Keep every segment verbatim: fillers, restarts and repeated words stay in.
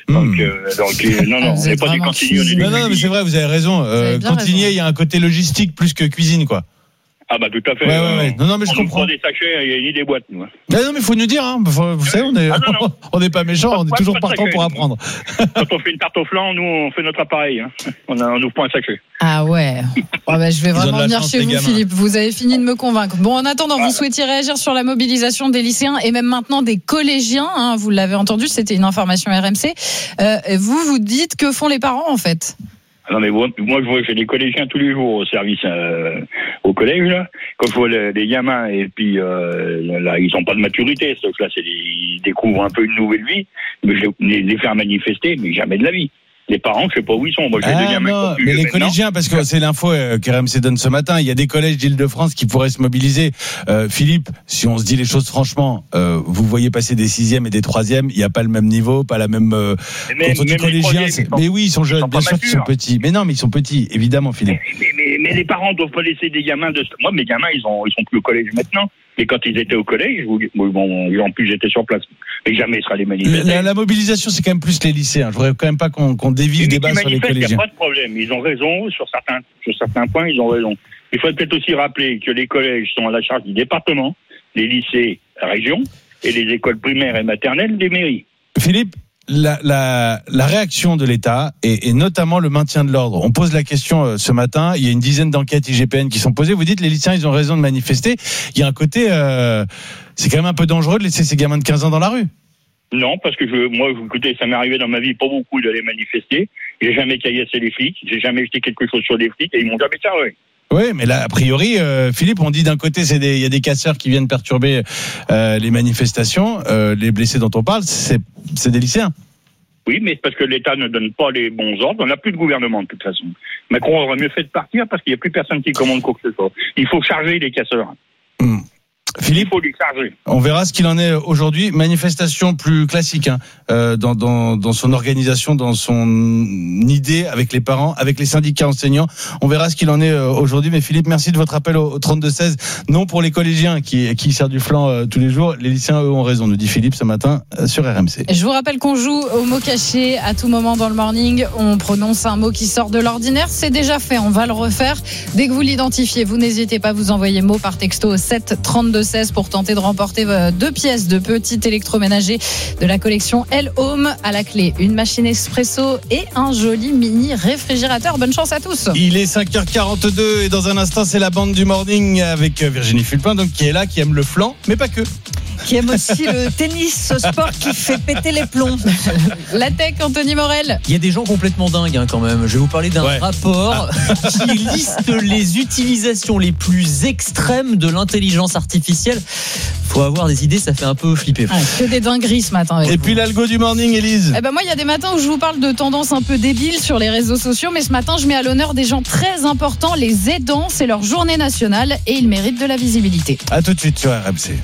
Donc, mmh. euh, donc euh, non, non, on n'est pas des cantiniers. On est des non, non, mais c'est vrai, vous avez raison. Euh, cantinier, il y a un côté logistique plus que cuisine, quoi. Ah bah tout à fait. Ouais, ouais, ouais. Non, non, mais je on comprends. On prend des sachets et ni des boîtes. Nous. Non, non, mais faut nous dire. Hein. Faut, vous savez, on est, ah, non, non. on n'est pas méchants, on est pas, toujours pas partant pour apprendre. Quand on fait une tarte au flan, nous on fait notre appareil. Hein. On a, on nous prend un sachet. Ah ouais. Oh bah, je vais vraiment venir chez vous, gamins. Philippe. Vous avez fini de me convaincre. Bon, en attendant, ah. vous souhaitiez réagir sur la mobilisation des lycéens et même maintenant des collégiens. Hein, vous l'avez entendu, c'était une information R M C. Euh, vous vous dites que font les parents en fait? Non mais moi, moi je vois j'ai des collégiens tous les jours au service euh, au collège là. Quand je vois les, les gamins et puis euh, là ils ont pas de maturité, sauf là c'est des, ils découvrent un peu une nouvelle vie. Mais je les, les faire manifester, mais jamais de la vie. Les parents, je sais pas où ils sont. Moi, j'ai ah des gamins non, qui mais les collégiens, parce que c'est l'info euh, qu'R M C donne ce matin. Il y a des collèges d'Île-de-France qui pourraient se mobiliser. Euh, Philippe, si on se dit les choses franchement, euh, vous voyez passer des sixièmes et des troisièmes, il n'y a pas le même niveau, pas la même. Euh, mais, quand on dit collégiens, c'est... mais oui, ils sont jeunes, ils sont bien sûr qu'ils sont petits. Mais non, mais ils sont petits, évidemment, Philippe. Mais, mais, mais, mais les parents doivent pas laisser des gamins de. Moi, mes gamins, ils ont, ils sont plus au collège maintenant. Et quand ils étaient au collège, bon, en plus j'étais sur place, mais jamais il sera les manifestations. La, la mobilisation, c'est quand même plus les lycéens. Je voudrais quand même pas qu'on, qu'on dévie le débat sur les collégiens. Il n'y a pas de problème. Ils ont raison sur certains, sur certains points. Ils ont raison. Il faut peut-être aussi rappeler que les collèges sont à la charge du département, les lycées région et les écoles primaires et maternelles des mairies. Philippe. La, la, la réaction de l'État et, et notamment le maintien de l'ordre. On pose la question euh, ce matin. Il y a une dizaine d'enquêtes I G P N qui sont posées. Vous dites les lycéens ils ont raison de manifester. Il y a un côté, euh, c'est quand même un peu dangereux de laisser ces gamins de quinze ans dans la rue. Non, parce que je, moi, écoutez, ça m'est arrivé dans ma vie pas beaucoup d'aller manifester. J'ai jamais caillassé les flics. J'ai jamais jeté quelque chose sur les flics et ils m'ont jamais servi. Oui, mais là, a priori, euh, Philippe, on dit d'un côté, c'est des, il y a des casseurs qui viennent perturber euh, les manifestations. Euh, les blessés dont on parle, c'est, c'est des lycéens. Oui, mais c'est parce que l'État ne donne pas les bons ordres. On n'a plus de gouvernement de toute façon. Macron aurait mieux fait de partir parce qu'il n'y a plus personne qui commande quoi que ce soit. Il faut charger les casseurs. Mmh. Philippe, il faut les charger. On verra ce qu'il en est aujourd'hui. Manifestation plus classique hein, euh, dans, dans, dans son organisation, dans son idée avec les parents, avec les syndicats enseignants. On verra ce qu'il en est euh, aujourd'hui. Mais Philippe, merci de votre appel au, au trente-deux seize. Non pour les collégiens qui, qui servent du flanc euh, tous les jours. Les lycéens, eux, ont raison, nous dit Philippe ce matin euh, sur R M C. Je vous rappelle qu'on joue au mot caché à tout moment dans le morning. On prononce un mot qui sort de l'ordinaire. C'est déjà fait, on va le refaire. Dès que vous l'identifiez, vous n'hésitez pas à vous envoyer mot par texto au sept trente-deux seize pour tenter de remporter deux pièces de petits électroménagers de la collection L Home. À la clé, une machine expresso et un joli mini réfrigérateur. Bonne chance à tous. Il est cinq heures quarante-deux et dans un instant, c'est la bande du morning avec Virginie Fulpin, donc qui est là, qui aime le flan, mais pas que. Qui aime aussi le tennis, ce sport qui fait péter les plombs. La tech, Anthony Morel. Il y a des gens complètement dingues hein, quand même. Je vais vous parler d'un ouais. rapport ah. qui liste les utilisations les plus extrêmes de l'intelligence artificielle. Faut avoir des idées, ça fait un peu flipper. Ah, que des dingueries ce matin. Et vous. Puis l'algo du morning, Élise. Eh ben moi, il y a des matins où je vous parle de tendances un peu débiles sur les réseaux sociaux, mais ce matin, je mets à l'honneur des gens très importants, les aidants. C'est leur journée nationale et ils méritent de la visibilité. À tout de suite sur R M C.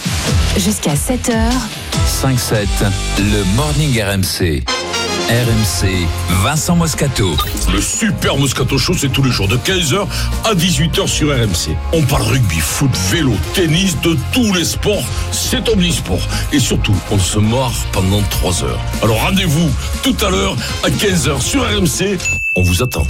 Jusqu'à sept heures. cinq sept, le Morning R M C. R M C, Vincent Moscato. Le super Moscato Show, c'est tous les jours de quinze heures à dix-huit heures sur R M C. On parle rugby, foot, vélo, tennis, de tous les sports. C'est omnisport. Et surtout, on se marre pendant trois heures. Alors rendez-vous tout à l'heure à quinze heures sur R M C. On vous attend.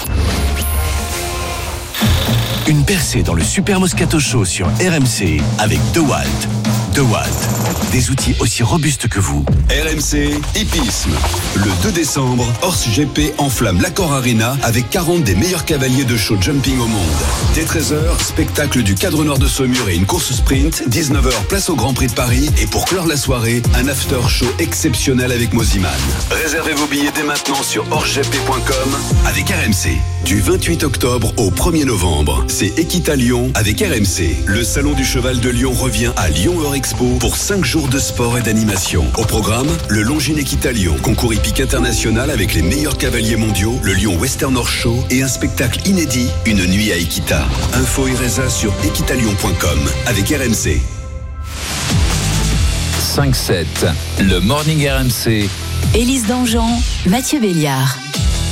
Une percée dans le Super Moscato Show sur R M C avec DeWalt. DeWalt, des outils aussi robustes que vous. R M C Hippisme. Le deux décembre, Horse G P enflamme l'Accor Arena avec quarante des meilleurs cavaliers de show jumping au monde. Dès treize heures, spectacle du Cadre Nord de Saumur et une course sprint. dix-neuf heures, place au Grand Prix de Paris. Et pour clore la soirée, un after show exceptionnel avec Moziman. Réservez vos billets dès maintenant sur horse g p point com avec R M C. Du vingt-huit octobre au premier novembre, c'est Equita Lyon avec R M C. Le salon du cheval de Lyon revient à Lyon Eurexpo pour cinq jours de sport et d'animation. Au programme, le Longines Equita Lyon, concours hippique international avec les meilleurs cavaliers mondiaux, le Lyon Western Horse Show et un spectacle inédit, une nuit à Equita. Info Iresa sur equitalyon point com avec R M C. cinq sept, le Morning R M C. Élise Dangean, Mathieu Béliard.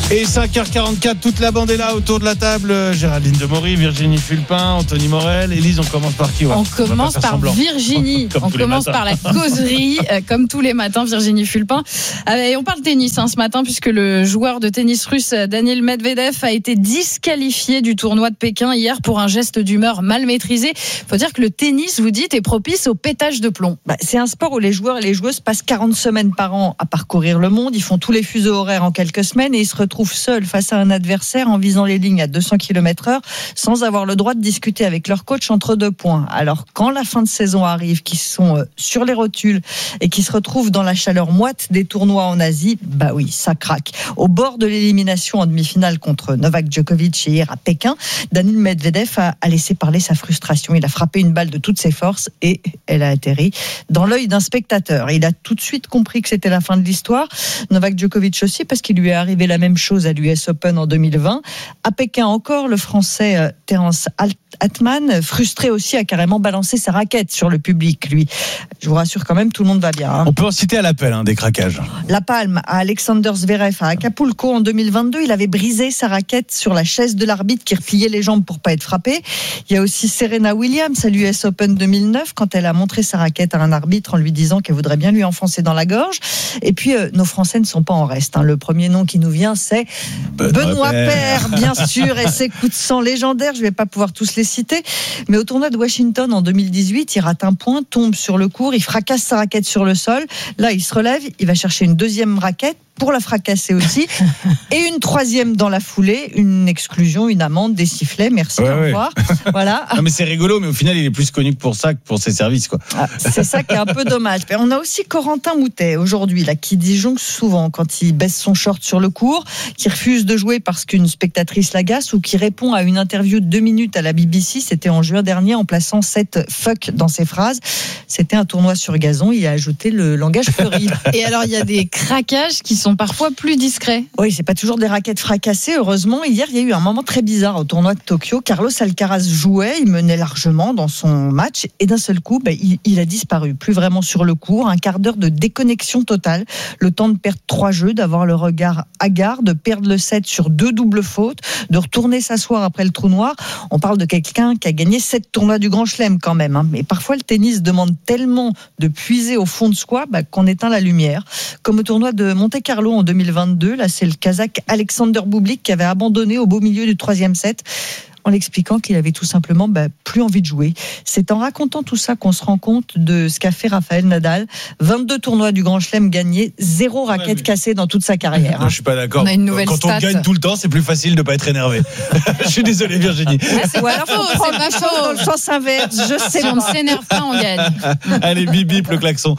Et cinq heures quarante-quatre, toute la bande est là autour de la table. Géraldine Demory, Virginie Fulpin, Anthony Morel. Élise, on commence par qui? On, on commence par semblant. Virginie. on commence par la causerie, euh, comme tous les matins, Virginie Fulpin. Euh, et on parle tennis hein, ce matin, puisque le joueur de tennis russe Daniil Medvedev a été disqualifié du tournoi de Pékin hier pour un geste d'humeur mal maîtrisé. Il faut dire que le tennis, vous dites, est propice au pétage de plomb. Bah, c'est un sport où les joueurs et les joueuses passent quarante semaines par an à parcourir le monde. Ils font tous les fuseaux horaires en quelques semaines et ils se retrouvent seuls face à un adversaire en visant les lignes à deux cents kilomètres heure sans avoir le droit de discuter avec leur coach entre deux points. Alors quand la fin de saison arrive, qu'ils sont sur les rotules et qu'ils se retrouvent dans la chaleur moite des tournois en Asie, bah oui, ça craque. Au bord de l'élimination en demi-finale contre Novak Djokovic hier à Pékin, Daniil Medvedev a, a laissé parler sa frustration. Il a frappé une balle de toutes ses forces et elle a atterri dans l'œil d'un spectateur. Il a tout de suite compris que c'était la fin de l'histoire. Novak Djokovic aussi, parce qu'il lui est arrivé la même chose à l'U S Open en deux mille vingt. À Pékin encore, le Français euh, Terence Altman, frustré aussi, a carrément balancé sa raquette sur le public, lui. Je vous rassure quand même, tout le monde va bien. Hein. On peut en citer à l'appel, hein, des craquages. La palme à Alexander Zverev à Acapulco en deux mille vingt-deux. Il avait brisé sa raquette sur la chaise de l'arbitre qui repliait les jambes pour pas être frappé. Il y a aussi Serena Williams à l'U S Open deux mille neuf quand elle a montré sa raquette à un arbitre en lui disant qu'elle voudrait bien lui enfoncer dans la gorge. Et puis, euh, nos Français ne sont pas en reste. Hein. Le premier nom qui nous vient, c'est Benoît, Benoît Paire, bien sûr, et ses coups de sang légendaires. Je ne vais pas pouvoir tous les citer. Mais au tournoi de Washington en deux mille dix-huit, il rate un point, tombe sur le court, il fracasse sa raquette sur le sol. Là, il se relève, il va chercher une deuxième raquette pour la fracasser aussi. Et une troisième dans la foulée, une exclusion, une amende, des sifflets. Merci, ouais, au revoir. Ouais. Voilà. Non, mais c'est rigolo, mais au final, il est plus connu que pour ça que pour ses services, quoi. Ah, c'est ça qui est un peu dommage. Mais on a aussi Corentin Moutet aujourd'hui, là, qui disjonque souvent quand il baisse son short sur le court, qui refuse de jouer parce qu'une spectatrice l'agace ou qui répond à une interview de deux minutes à la B B C. C'était en juin dernier en plaçant sept fuck dans ses phrases. C'était un tournoi sur gazon. Il a ajouté le langage fleuri. Et alors, il y a des craquages qui sont parfois plus discrets. Oui, c'est pas toujours des raquettes fracassées. Heureusement, hier, il y a eu un moment très bizarre au tournoi de Tokyo. Carlos Alcaraz jouait, il menait largement dans son match et d'un seul coup, bah, il, il a disparu. Plus vraiment sur le court, un quart d'heure de déconnexion totale. Le temps de perdre trois jeux, d'avoir le regard hagard, de perdre le set sur deux doubles fautes, de retourner s'asseoir après le trou noir. On parle de quelqu'un qui a gagné sept tournois du Grand Chelem quand même. Hein. Mais parfois, le tennis demande tellement de puiser au fond de soi bah, qu'on éteint la lumière. Comme au tournoi de Monte-Carlo en deux mille vingt-deux, là c'est le Kazakh Alexander Bublik qui avait abandonné au beau milieu du troisième set en l'expliquant qu'il avait tout simplement bah, plus envie de jouer. C'est en racontant tout ça qu'on se rend compte de ce qu'a fait Rafael Nadal. vingt-deux tournois du Grand Chelem gagnés, zéro raquette ouais, mais... cassée dans toute sa carrière. Non, je suis pas d'accord. On a une nouvelle Quand stat. on gagne tout le temps, c'est plus facile de pas être énervé. Je suis désolé, Virginie. Ah, c'est... Ou alors faut prendre la chose dans le sens inverse. Je sais si on ne s'énerve pas, on gagne. Allez, bip bip le klaxon.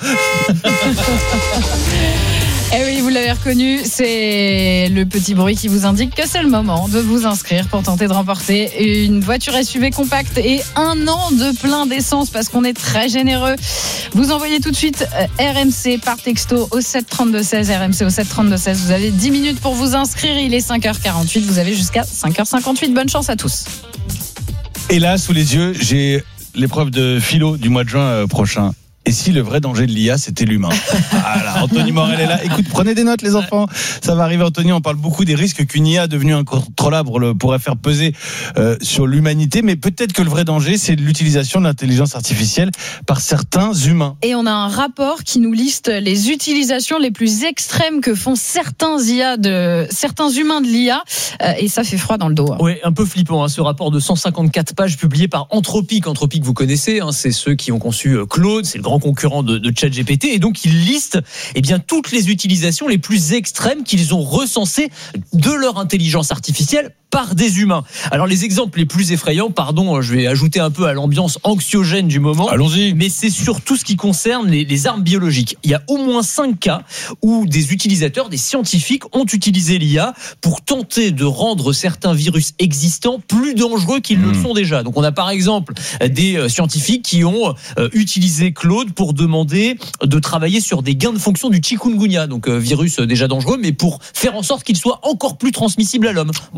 Eh oui, vous l'avez reconnu, c'est le petit bruit qui vous indique que c'est le moment de vous inscrire pour tenter de remporter une voiture S U V compacte et un an de plein d'essence parce qu'on est très généreux. Vous envoyez tout de suite R M C par texto au sept trente-deux seize, R M C au sept trente-deux seize. Vous avez dix minutes pour vous inscrire. Il est cinq heures quarante-huit. Vous avez jusqu'à cinq heures cinquante-huit. Bonne chance à tous. Et là, sous les yeux, j'ai l'épreuve de philo du mois de juin prochain. Et si le vrai danger de l'I A, c'était l'humain? Voilà, Anthony Morel est là. Écoute, prenez des notes, les enfants. Ça va arriver, Anthony. On parle beaucoup des risques qu'une I A devenue incontrôlable pourrait faire peser euh, sur l'humanité. Mais peut-être que le vrai danger, c'est l'utilisation de l'intelligence artificielle par certains humains. Et on a un rapport qui nous liste les utilisations les plus extrêmes que font certains I A de, certains humains de l'I A. Euh, et ça fait froid dans le dos. Hein. Oui, un peu flippant, hein, ce rapport de cent cinquante-quatre pages publié par Anthropic. Anthropic, vous connaissez, hein, c'est ceux qui ont conçu Claude, c'est le grand concurrent de, de ChatGPT, et donc ils listent eh bien, toutes les utilisations les plus extrêmes qu'ils ont recensées de leur intelligence artificielle par des humains. Alors les exemples les plus effrayants, pardon, je vais ajouter un peu à l'ambiance anxiogène du moment. Allons-y. Mais c'est surtout ce qui concerne les, les armes biologiques. Il y a au moins cinq cas où des utilisateurs, des scientifiques ont utilisé l'I A pour tenter de rendre certains virus existants plus dangereux qu'ils mmh. ne le sont déjà. Donc on a par exemple des scientifiques qui ont euh, utilisé Claude pour demander de travailler sur des gains de fonction du chikungunya, donc euh, virus déjà dangereux, mais pour faire en sorte qu'il soit encore plus transmissible à l'homme. Bon, très bien.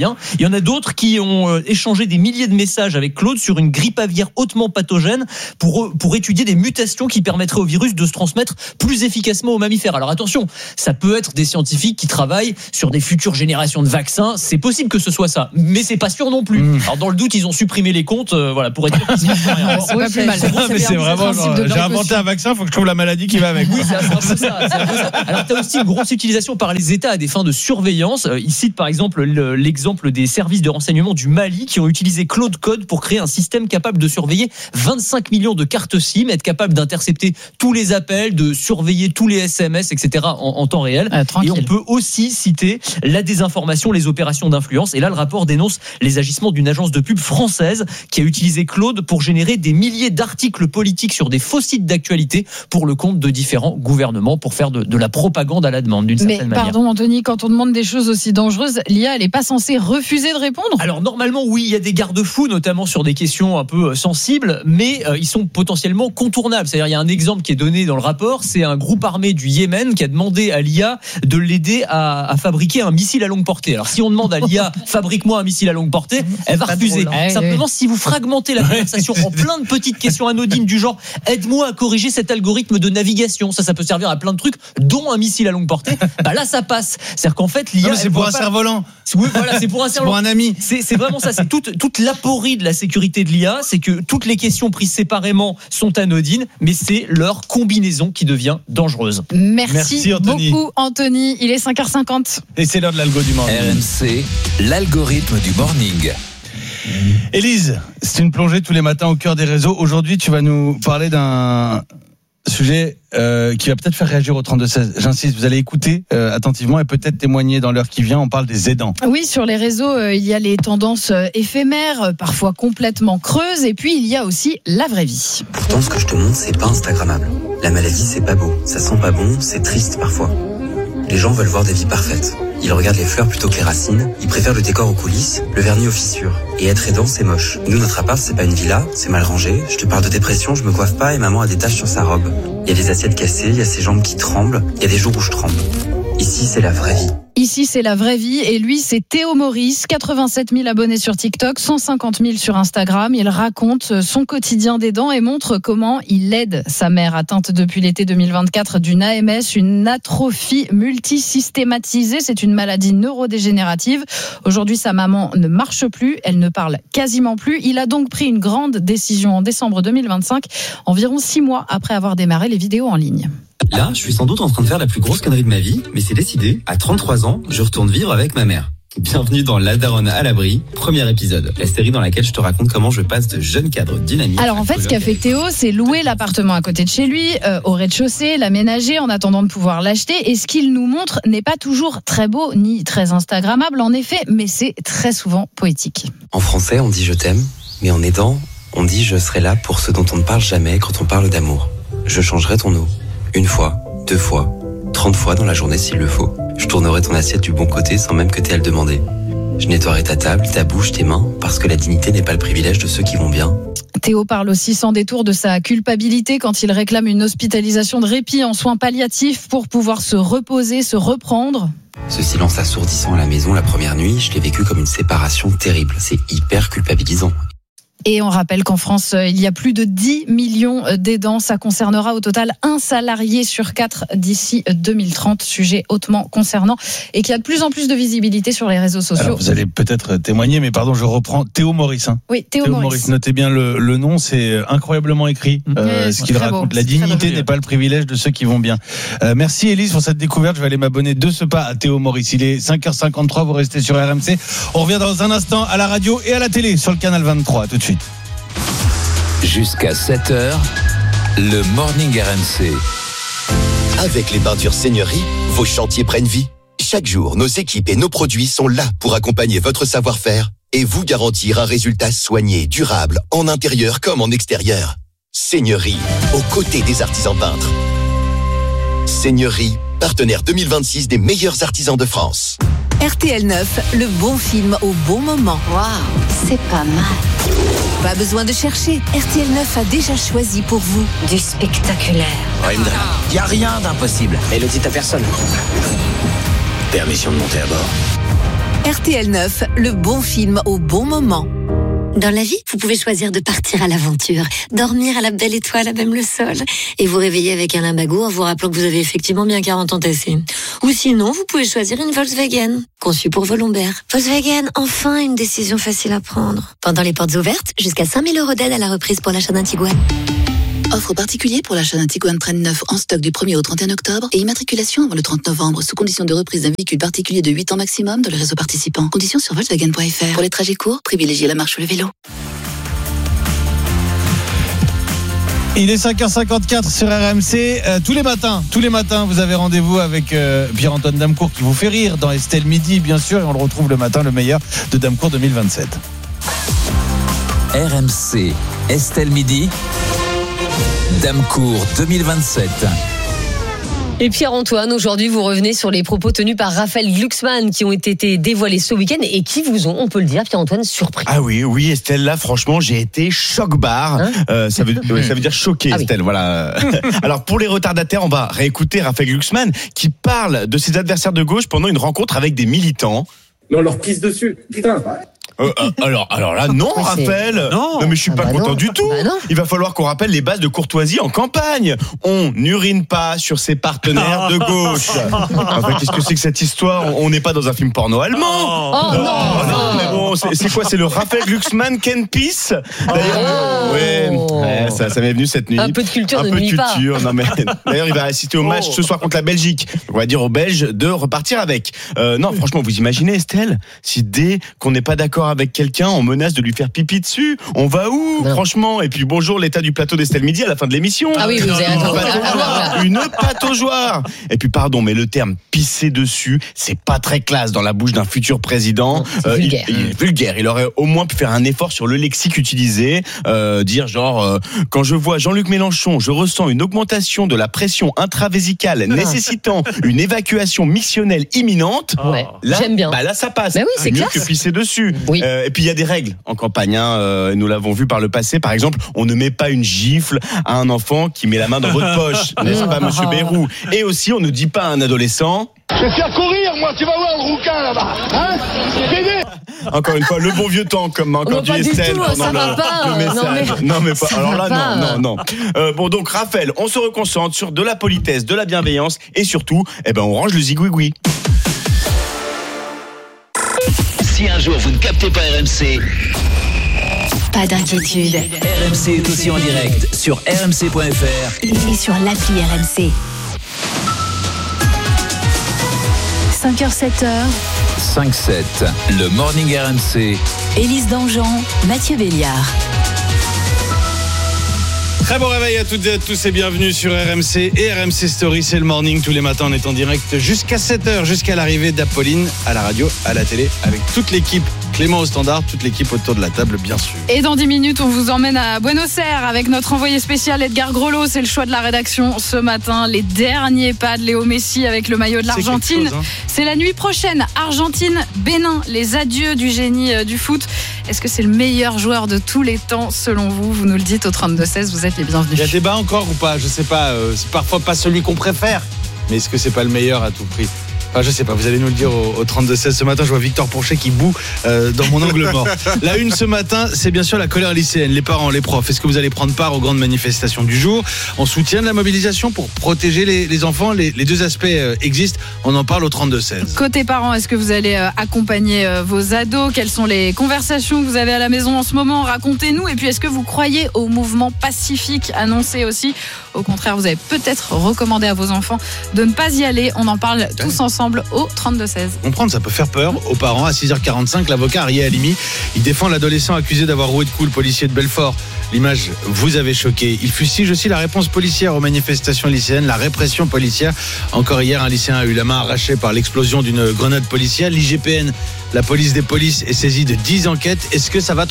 rien. Il y en a d'autres qui ont euh, échangé des milliers de messages avec Claude sur une grippe aviaire hautement pathogène pour, pour étudier des mutations qui permettraient au virus de se transmettre plus efficacement aux mammifères. Alors attention, ça peut être des scientifiques qui travaillent sur des futures générations de vaccins. C'est possible que ce soit ça, mais c'est pas sûr non plus. Mmh. Alors dans le doute, ils ont supprimé les comptes, euh, voilà, pour être sûr qu'ils se passent rien. C'est pas plus mal. C'est non, mais c'est vraiment genre, j'ai inventé un vaccin, faut que je trouve la maladie qui va avec. Oui, c'est un peu ça. C'est un peu ça. Alors tu as aussi une grosse utilisation par les États à des fins de surveillance. Euh, ils citent par exemple le, l'exemple des services de renseignement du Mali qui ont utilisé Claude Code pour créer un système capable de surveiller vingt-cinq millions de cartes SIM, être capable d'intercepter tous les appels, de surveiller tous les S M S, et cetera en, en temps réel. Euh, Et on peut aussi citer la désinformation, les opérations d'influence. Et là, le rapport dénonce les agissements d'une agence de pub française qui a utilisé Claude pour générer des milliers d'articles politiques sur des faux sites d'actualité pour le compte de différents gouvernements, pour faire de, de la propagande à la demande d'une certaine Mais manière. pardon Anthony, quand on demande des choses aussi dangereuses, l'I A elle n'est pas censée refuser de répondre? Alors normalement oui, il y a des garde-fous, notamment sur des questions un peu sensibles, mais euh, ils sont potentiellement contournables. C'est-à-dire il y a un exemple qui est donné dans le rapport, c'est un groupe armé du Yémen qui a demandé à l'I A de l'aider à, à fabriquer un missile à longue portée. Alors si on demande à l'I A fabrique-moi un missile à longue portée, elle va refuser. Drôle, hein. Simplement si vous fragmentez la conversation en plein de petites questions anodines du genre aide-moi à corriger cet algorithme de navigation, ça ça peut servir à plein de trucs, dont un missile à longue portée, bah là ça passe. C'est-à-dire qu'en fait l'I A Non, c'est pour un cerf-volant. Oui, voilà, c'est pour un cerf-volant. Pour un ami. C'est, c'est vraiment ça. C'est toute, toute l'aporie de la sécurité de l'I A. C'est que toutes les questions prises séparément sont anodines, mais c'est leur combinaison qui devient dangereuse. Merci, Merci, Anthony. beaucoup Anthony. Il est cinq heures cinquante. Et c'est l'heure de l'algo du morning. R M C, l'algorithme du morning. Élise, c'est une plongée tous les matins au cœur des réseaux. Aujourd'hui, tu vas nous parler d'un sujet euh, qui va peut-être faire réagir au trente-deux seize. J'insiste, vous allez écouter euh, attentivement et peut-être témoigner dans l'heure qui vient. On parle des aidants. Oui, sur les réseaux, euh, il y a les tendances euh, éphémères, euh, parfois complètement creuses, et puis il y a aussi la vraie vie. Pourtant, ce que je te montre, c'est pas instagrammable. La maladie, c'est pas beau. Ça sent pas bon, c'est triste parfois. Les gens veulent voir des vies parfaites. Ils regardent les fleurs plutôt que les racines. Ils préfèrent le décor aux coulisses, le vernis aux fissures. Et être aidant, c'est moche. Nous, notre appart, c'est pas une villa, c'est mal rangé. Je te parle de dépression, je me coiffe pas et maman a des taches sur sa robe. Il y a des assiettes cassées, il y a ses jambes qui tremblent. Il y a des jours où je tremble. Ici, c'est la vraie vie. Ici, c'est la vraie vie. Et lui, c'est Théo Maurice, quatre-vingt-sept mille abonnés sur TikTok, cent cinquante mille sur Instagram. Il raconte son quotidien d'aidant et montre comment il aide sa mère atteinte depuis l'été deux mille vingt-quatre d'une A M S, une atrophie multisystématisée. C'est une maladie neurodégénérative. Aujourd'hui, sa maman ne marche plus. Elle ne parle quasiment plus. Il a donc pris une grande décision en décembre deux mille vingt-cinq, environ six mois après avoir démarré les vidéos en ligne. Là, je suis sans doute en train de faire la plus grosse connerie de ma vie, mais c'est décidé. À trente-trois ans, je retourne vivre avec ma mère. Bienvenue dans La Daronne à l'abri, premier épisode. La série dans laquelle je te raconte comment je passe de jeune cadre dynamique. Alors en fait, ce qu'a fait Théo, c'est louer l'appartement à côté de chez lui, euh, au rez-de-chaussée, l'aménager en attendant de pouvoir l'acheter. Et ce qu'il nous montre n'est pas toujours très beau ni très instagrammable, en effet, mais c'est très souvent poétique. En français, on dit je t'aime, mais en aidant, on dit je serai là pour ceux dont on ne parle jamais quand on parle d'amour. Je changerai ton eau. Une fois, deux fois, trente fois dans la journée s'il le faut. Je tournerai ton assiette du bon côté sans même que t'aies à le demander. Je nettoierai ta table, ta bouche, tes mains, parce que la dignité n'est pas le privilège de ceux qui vont bien. Théo parle aussi sans détour de sa culpabilité quand il réclame une hospitalisation de répit en soins palliatifs pour pouvoir se reposer, se reprendre. Ce silence assourdissant à la maison la première nuit, je l'ai vécu comme une séparation terrible. C'est hyper culpabilisant. Et on rappelle qu'en France, il y a plus de dix millions d'aidants. Ça concernera au total un salarié sur quatre d'ici deux mille trente. Sujet hautement concernant et qui a de plus en plus de visibilité sur les réseaux sociaux. Alors, vous allez peut-être témoigner, mais pardon, je reprends Théo Maurice. Hein. Oui, Théo, Théo Maurice. Maurice. Notez bien le, le nom, c'est incroyablement écrit. Euh, Oui, ce qu'il très raconte. beau. La C'est très dignité beau. n'est pas le privilège de ceux qui vont bien. Euh, merci Élise pour cette découverte. Je vais aller m'abonner de ce pas à Théo Maurice. Il est cinq heures cinquante-trois. Vous restez sur R M C. On revient dans un instant à la radio et à la télé sur le canal vingt-trois. À tout de suite. Jusqu'à sept heures, le Morning R M C. Avec les peintures Seigneurie, vos chantiers prennent vie. Chaque jour, nos équipes et nos produits sont là pour accompagner votre savoir-faire et vous garantir un résultat soigné, durable, en intérieur comme en extérieur. Seigneurie, aux côtés des artisans peintres. Seigneurie, partenaire deux mille vingt-six des meilleurs artisans de France. R T L neuf, le bon film au bon moment. Waouh, c'est pas mal. Pas besoin de chercher, R T L neuf a déjà choisi pour vous du spectaculaire. Il n'y a rien d'impossible. Mais le dit à personne. Permission de monter à bord. R T L neuf, le bon film au bon moment. Dans la vie, vous pouvez choisir de partir à l'aventure, dormir à la belle étoile à même le sol, et vous réveiller avec un limbago en vous rappelant que vous avez effectivement bien quarante ans tassés. Ou sinon, vous pouvez choisir une Volkswagen, conçue pour vos lombaires. Volkswagen, enfin une décision facile à prendre. Pendant les portes ouvertes, jusqu'à cinq mille euros d'aide à la reprise pour l'achat d'un Tiguan. Offre particulier pour l'achat d'un Tiguan Train neuf en stock du premier au trente et un octobre et immatriculation avant le trente novembre sous condition de reprise d'un véhicule particulier de huit ans maximum dans le réseau participant. Conditions sur Volkswagen point F R. Pour les trajets courts, privilégiez la marche ou le vélo. Il est cinq heures cinquante-quatre sur R M C. Euh, tous les matins, tous les matins, vous avez rendez-vous avec euh, Pierre-Antoine Damecourt qui vous fait rire dans Estelle Midi, bien sûr, et on le retrouve le matin, le meilleur de Damecourt deux mille vingt-sept. R M C, Estelle Midi, Damecourt deux mille vingt-sept. Et Pierre-Antoine, aujourd'hui, vous revenez sur les propos tenus par Raphaël Glucksmann qui ont été dévoilés ce week-end et qui vous ont, on peut le dire, Pierre-Antoine, surpris. Ah oui, oui, Estelle, là, franchement, j'ai été choc-barre. Hein euh, ça, veut, ouais, ça veut dire choqué, ah Estelle, oui. Voilà. Alors, pour les retardataires, on va réécouter Raphaël Glucksmann qui parle de ses adversaires de gauche pendant une rencontre avec des militants. Mais on leur pisse dessus. Putain. Euh, alors, alors là, non, mais Raphaël. Non. non, mais je suis pas ah bah content non. du tout. Bah Il va falloir qu'on rappelle les bases de courtoisie en campagne. On n'urine pas sur ses partenaires de gauche. Enfin, qu'est-ce que c'est que cette histoire ? On n'est pas dans un film porno allemand. Oh, oh non, non, non, mais bon, c'est, c'est quoi ? C'est le Raphaël Glucksmann Ken Peace. D'ailleurs, oh. ouais, ouais, ça, ça m'est venu cette nuit. Un peu de culture, un ne peu de nuit pas. culture. Non mais d'ailleurs, il va assister au match oh. ce soir contre la Belgique. On va dire aux Belges de repartir avec. Euh, non, franchement, vous imaginez, Estelle, si dès qu'on n'est pas d'accord avec quelqu'un, on menace de lui faire pipi dessus. On va où, non. franchement ? Et puis bonjour, l'état du plateau d'Estelle Midi à la fin de l'émission. Ah oui, vous avez raison. Une pataugeoire. Et puis pardon, mais le terme pisser dessus, c'est pas très classe dans la bouche d'un futur président. Non, c'est euh, vulgaire. Il, il est vulgaire. Il aurait au moins pu faire un effort sur le lexique utilisé, euh, dire genre euh, quand je vois Jean-Luc Mélenchon, je ressens une augmentation de la pression intravésicale nécessitant une évacuation missionnelle imminente. Ouais. Là, j'aime bien. Bah là, ça passe. Bah oui, c'est mieux classe. que pisser dessus. Oui. Euh, et puis il y a des règles en campagne. Hein, euh, nous l'avons vu par le passé. Par exemple, on ne met pas une gifle à un enfant qui met la main dans votre poche, n'est-ce pas, Monsieur Bayrou ? Et aussi, on ne dit pas à un adolescent. Je vais faire courir, moi. Tu vas voir le rouquin là-bas. Hein ? Pédé ! Encore une fois, le bon vieux temps, comme m'a encore dit Estelle pendant ça le, va pas, le message. Non mais, non, mais pas. Alors là, pas. non, non, non. Euh, bon, donc, Raphaël, on se reconcentre sur de la politesse, de la bienveillance et surtout, eh ben, on range le zigouigoui. Si un jour vous ne captez pas R M C, pas d'inquiétude. R M C est aussi en direct sur R M C point F R et sur l'appli R M C. cinq heures sept heures. cinq sept, le Morning R M C. Élise Dangean, Mathieu Béliard. Très bon réveil à toutes et à tous et bienvenue sur R M C et R M C Story, c'est le morning. Tous les matins, on est en direct jusqu'à sept heures, jusqu'à l'arrivée d'Apolline à la radio, à la télé, avec toute l'équipe. Clément au standard, toute l'équipe autour de la table, bien sûr. Et dans dix minutes, on vous emmène à Buenos Aires avec notre envoyé spécial Edgar Grelot. C'est le choix de la rédaction ce matin. Les derniers pas de Léo Messi avec le maillot de l'Argentine. C'est, chose, hein. C'est la nuit prochaine. Argentine-Bénin, les adieux du génie du foot. Est-ce que c'est le meilleur joueur de tous les temps selon vous ? Vous nous le dites au trente-deux seize, vous êtes les bienvenus. Il y a débat encore ou pas ? Je sais pas. Euh, c'est parfois pas celui qu'on préfère. Mais est-ce que c'est pas le meilleur à tout prix ? Enfin, je sais pas, vous allez nous le dire au, au trente-deux seize. Ce matin, je vois Victor Pourchet qui boue euh, dans mon angle mort. La une ce matin, c'est bien sûr la colère lycéenne. Les parents, les profs, est-ce que vous allez prendre part aux grandes manifestations du jour en soutien de la mobilisation pour protéger les, les enfants ? les, les deux aspects euh, existent, on en parle au trente-deux seize. Côté parents, est-ce que vous allez euh, accompagner euh, vos ados ? Quelles sont les conversations que vous avez à la maison en ce moment ? Racontez-nous. Et puis, est-ce que vous croyez au mouvement pacifique annoncé aussi ? Au contraire, vous avez peut-être recommandé à vos enfants de ne pas y aller. On en parle tous ensemble au trente-deux seize. Comprendre, ça peut faire peur aux parents. À six heures quarante-cinq, l'avocat Arié Halimi, il défend l'adolescent accusé d'avoir roué de coups le policier de Belfort. L'image vous avait choqué. Il fustige aussi la réponse policière aux manifestations lycéennes, la répression policière. Encore hier, un lycéen a eu la main arrachée par l'explosion d'une grenade policière. L'I G P N, la police des polices, est saisie de dix enquêtes. Est-ce que ça va trop loin ?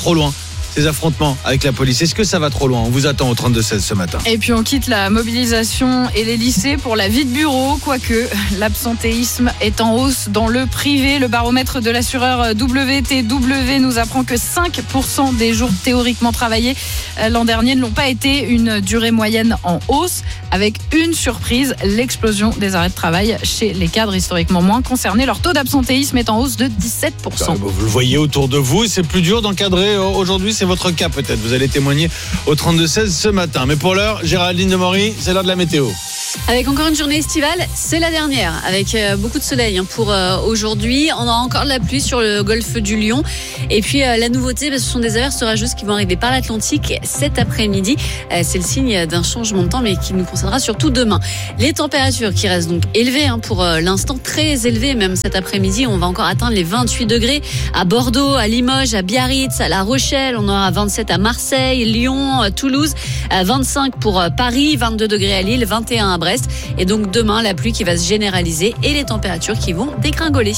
ces affrontements avec la police. Est-ce que ça va trop loin? On vous attend au trente-deux seize ce matin. Et puis on quitte la mobilisation et les lycées pour la vie de bureau, quoique l'absentéisme est en hausse dans le privé. Le baromètre de l'assureur W T W nous apprend que cinq pour cent des jours théoriquement travaillés l'an dernier ne l'ont pas été, une durée moyenne en hausse, avec une surprise, l'explosion des arrêts de travail chez les cadres historiquement moins concernés. Leur taux d'absentéisme est en hausse de dix-sept pour cent. Vous le voyez autour de vous, c'est plus dur d'encadrer aujourd'hui, c'est votre cas peut-être. Vous allez témoigner au trente-deux seize ce matin. Mais pour l'heure, Géraldine Demory, c'est l'heure de la météo. Avec encore une journée estivale, c'est la dernière, avec beaucoup de soleil pour aujourd'hui. On a encore de la pluie sur le golfe du Lion. Et puis la nouveauté, ce sont des averses orageuses qui vont arriver par l'Atlantique cet après-midi. C'est le signe d'un changement de temps, mais qui nous concernera surtout demain. Les températures qui restent donc élevées pour l'instant, très élevées même cet après-midi. On va encore atteindre les vingt-huit degrés à Bordeaux, à Limoges, à Biarritz, à La Rochelle. On aura vingt-sept à Marseille, Lyon, Toulouse, vingt-cinq pour Paris, vingt-deux degrés à Lille, vingt et un à Brest. Et donc demain, la pluie qui va se généraliser et les températures qui vont dégringoler.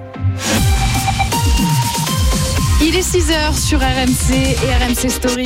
Il est six heures sur R M C et R M C Story.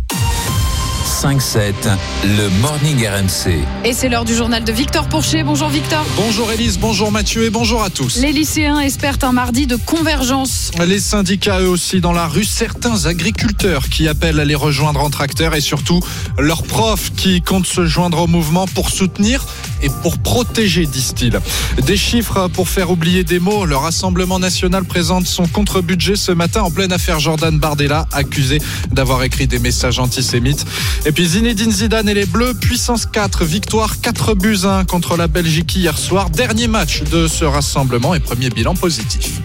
cinq sept, le Morning R M C. Et c'est l'heure du journal de Victor Pourchet. Bonjour Victor. Bonjour Élise, bonjour Mathieu et bonjour à tous. Les lycéens espèrent un mardi de convergence. Les syndicats eux aussi dans la rue, certains agriculteurs qui appellent à les rejoindre en tracteur et surtout leurs profs qui comptent se joindre au mouvement pour soutenir et pour protéger, disent-ils. Des chiffres pour faire oublier des mots. Le Rassemblement national présente son contre-budget ce matin en pleine affaire Jordan Bardella, accusé d'avoir écrit des messages antisémites. Et puis Zinedine Zidane et les Bleus, puissance quatre, victoire quatre buts à un contre la Belgique hier soir. Dernier match de ce rassemblement et premier bilan positif.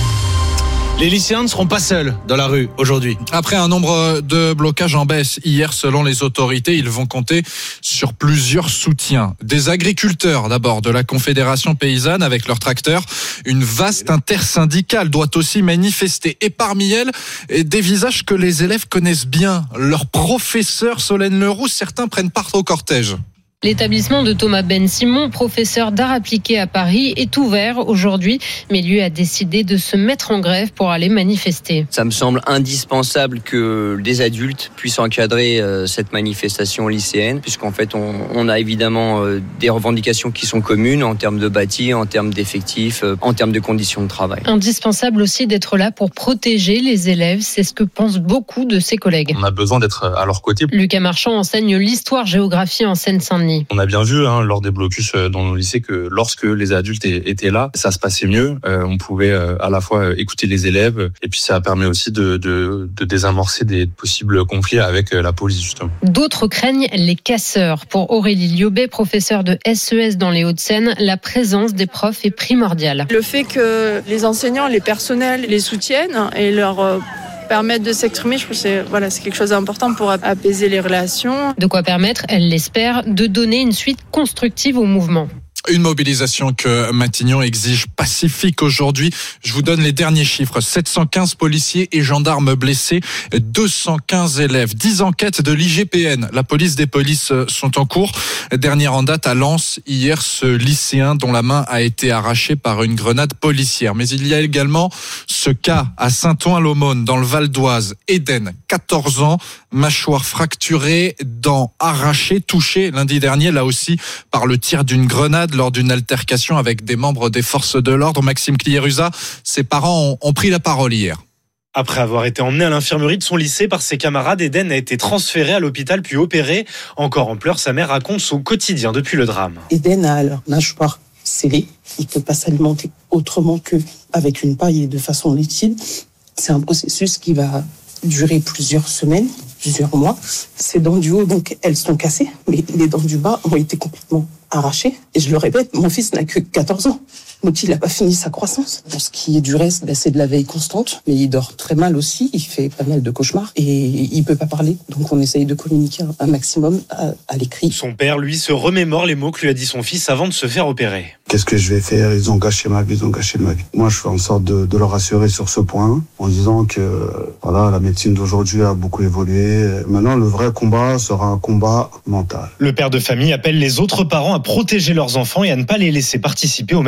Les lycéens ne seront pas seuls dans la rue aujourd'hui. Après un nombre de blocages en baisse hier selon les autorités, ils vont compter sur plusieurs soutiens. Des agriculteurs d'abord de la Confédération paysanne avec leurs tracteurs. Une vaste intersyndicale doit aussi manifester. Et parmi elles, des visages que les élèves connaissent bien. Leur professeur Solène Leroux, certains prennent part au cortège. L'établissement de Thomas Ben Simon, professeur d'art appliqué à Paris, est ouvert aujourd'hui, mais lui a décidé de se mettre en grève pour aller manifester. Ça me semble indispensable que des adultes puissent encadrer euh, cette manifestation lycéenne, puisqu'en fait on, on a évidemment euh, des revendications qui sont communes en termes de bâti, en termes d'effectifs, euh, en termes de conditions de travail. Indispensable aussi d'être là pour protéger les élèves, c'est ce que pensent beaucoup de ses collègues. On a besoin d'être à leur côté. Lucas Marchand enseigne l'histoire-géographie en Seine-Saint-Denis. On a bien vu hein, lors des blocus dans nos lycées que lorsque les adultes étaient là, ça se passait mieux. Euh, on pouvait euh, à la fois écouter les élèves et puis ça permet aussi de, de, de désamorcer des possibles conflits avec la police justement. D'autres craignent les casseurs. Pour Aurélie Liobet, professeure de S E S dans les Hauts-de-Seine, la présence des profs est primordiale. Le fait que les enseignants, les personnels les soutiennent et leur euh, permettre de s'exprimer, je trouve que c'est, voilà, c'est quelque chose d'important pour apaiser les relations. De quoi permettre, elle l'espère, de donner une suite constructive au mouvement. Une mobilisation que Matignon exige pacifique aujourd'hui. Je vous donne les derniers chiffres. sept cent quinze policiers et gendarmes blessés, deux cent quinze élèves, dix enquêtes de l'I G P N. La police des polices sont en cours. Dernière en date à Lens, hier, ce lycéen dont la main a été arrachée par une grenade policière. Mais il y a également ce cas à Saint-Ouen-l'Aumône, dans le Val d'Oise. Eden, quatorze ans, mâchoire fracturée, dents arrachées, touchée lundi dernier, là aussi, par le tir d'une grenade lors d'une altercation avec des membres des forces de l'ordre. Maxime Cliérusa, ses parents ont, ont pris la parole hier. Après avoir été emmené à l'infirmerie de son lycée par ses camarades, Eden a été transféré à l'hôpital puis opéré. Encore en pleurs, sa mère raconte son quotidien depuis le drame. Eden a la mâchoire scellée. Il ne peut pas s'alimenter autrement qu'avec une paille et de façon liquide. C'est un processus qui va durer plusieurs semaines, plusieurs mois. Ses dents du haut, donc, elles sont cassées, mais les dents du bas ont été complètement arrachées. Et je le répète, mon fils n'a que quatorze ans. Donc, il n'a pas fini sa croissance. Pour ce qui est du reste, ben, c'est de la veille constante. Mais il dort très mal aussi. Il fait pas mal de cauchemars. Et il peut pas parler. Donc, on essaye de communiquer un maximum à, à l'écrit. Son père, lui, se remémore les mots que lui a dit son fils avant de se faire opérer. Qu'est-ce que je vais faire? Ils ont gâché ma vie, ils ont gâché ma vie. Moi, je fais en sorte de, de leur rassurer sur ce point, en disant que, voilà, la médecine d'aujourd'hui a beaucoup évolué. Maintenant, le vrai combat sera un combat mental. Le père de famille appelle les autres parents à protéger leurs enfants et à ne pas les laisser participer aux manifestations.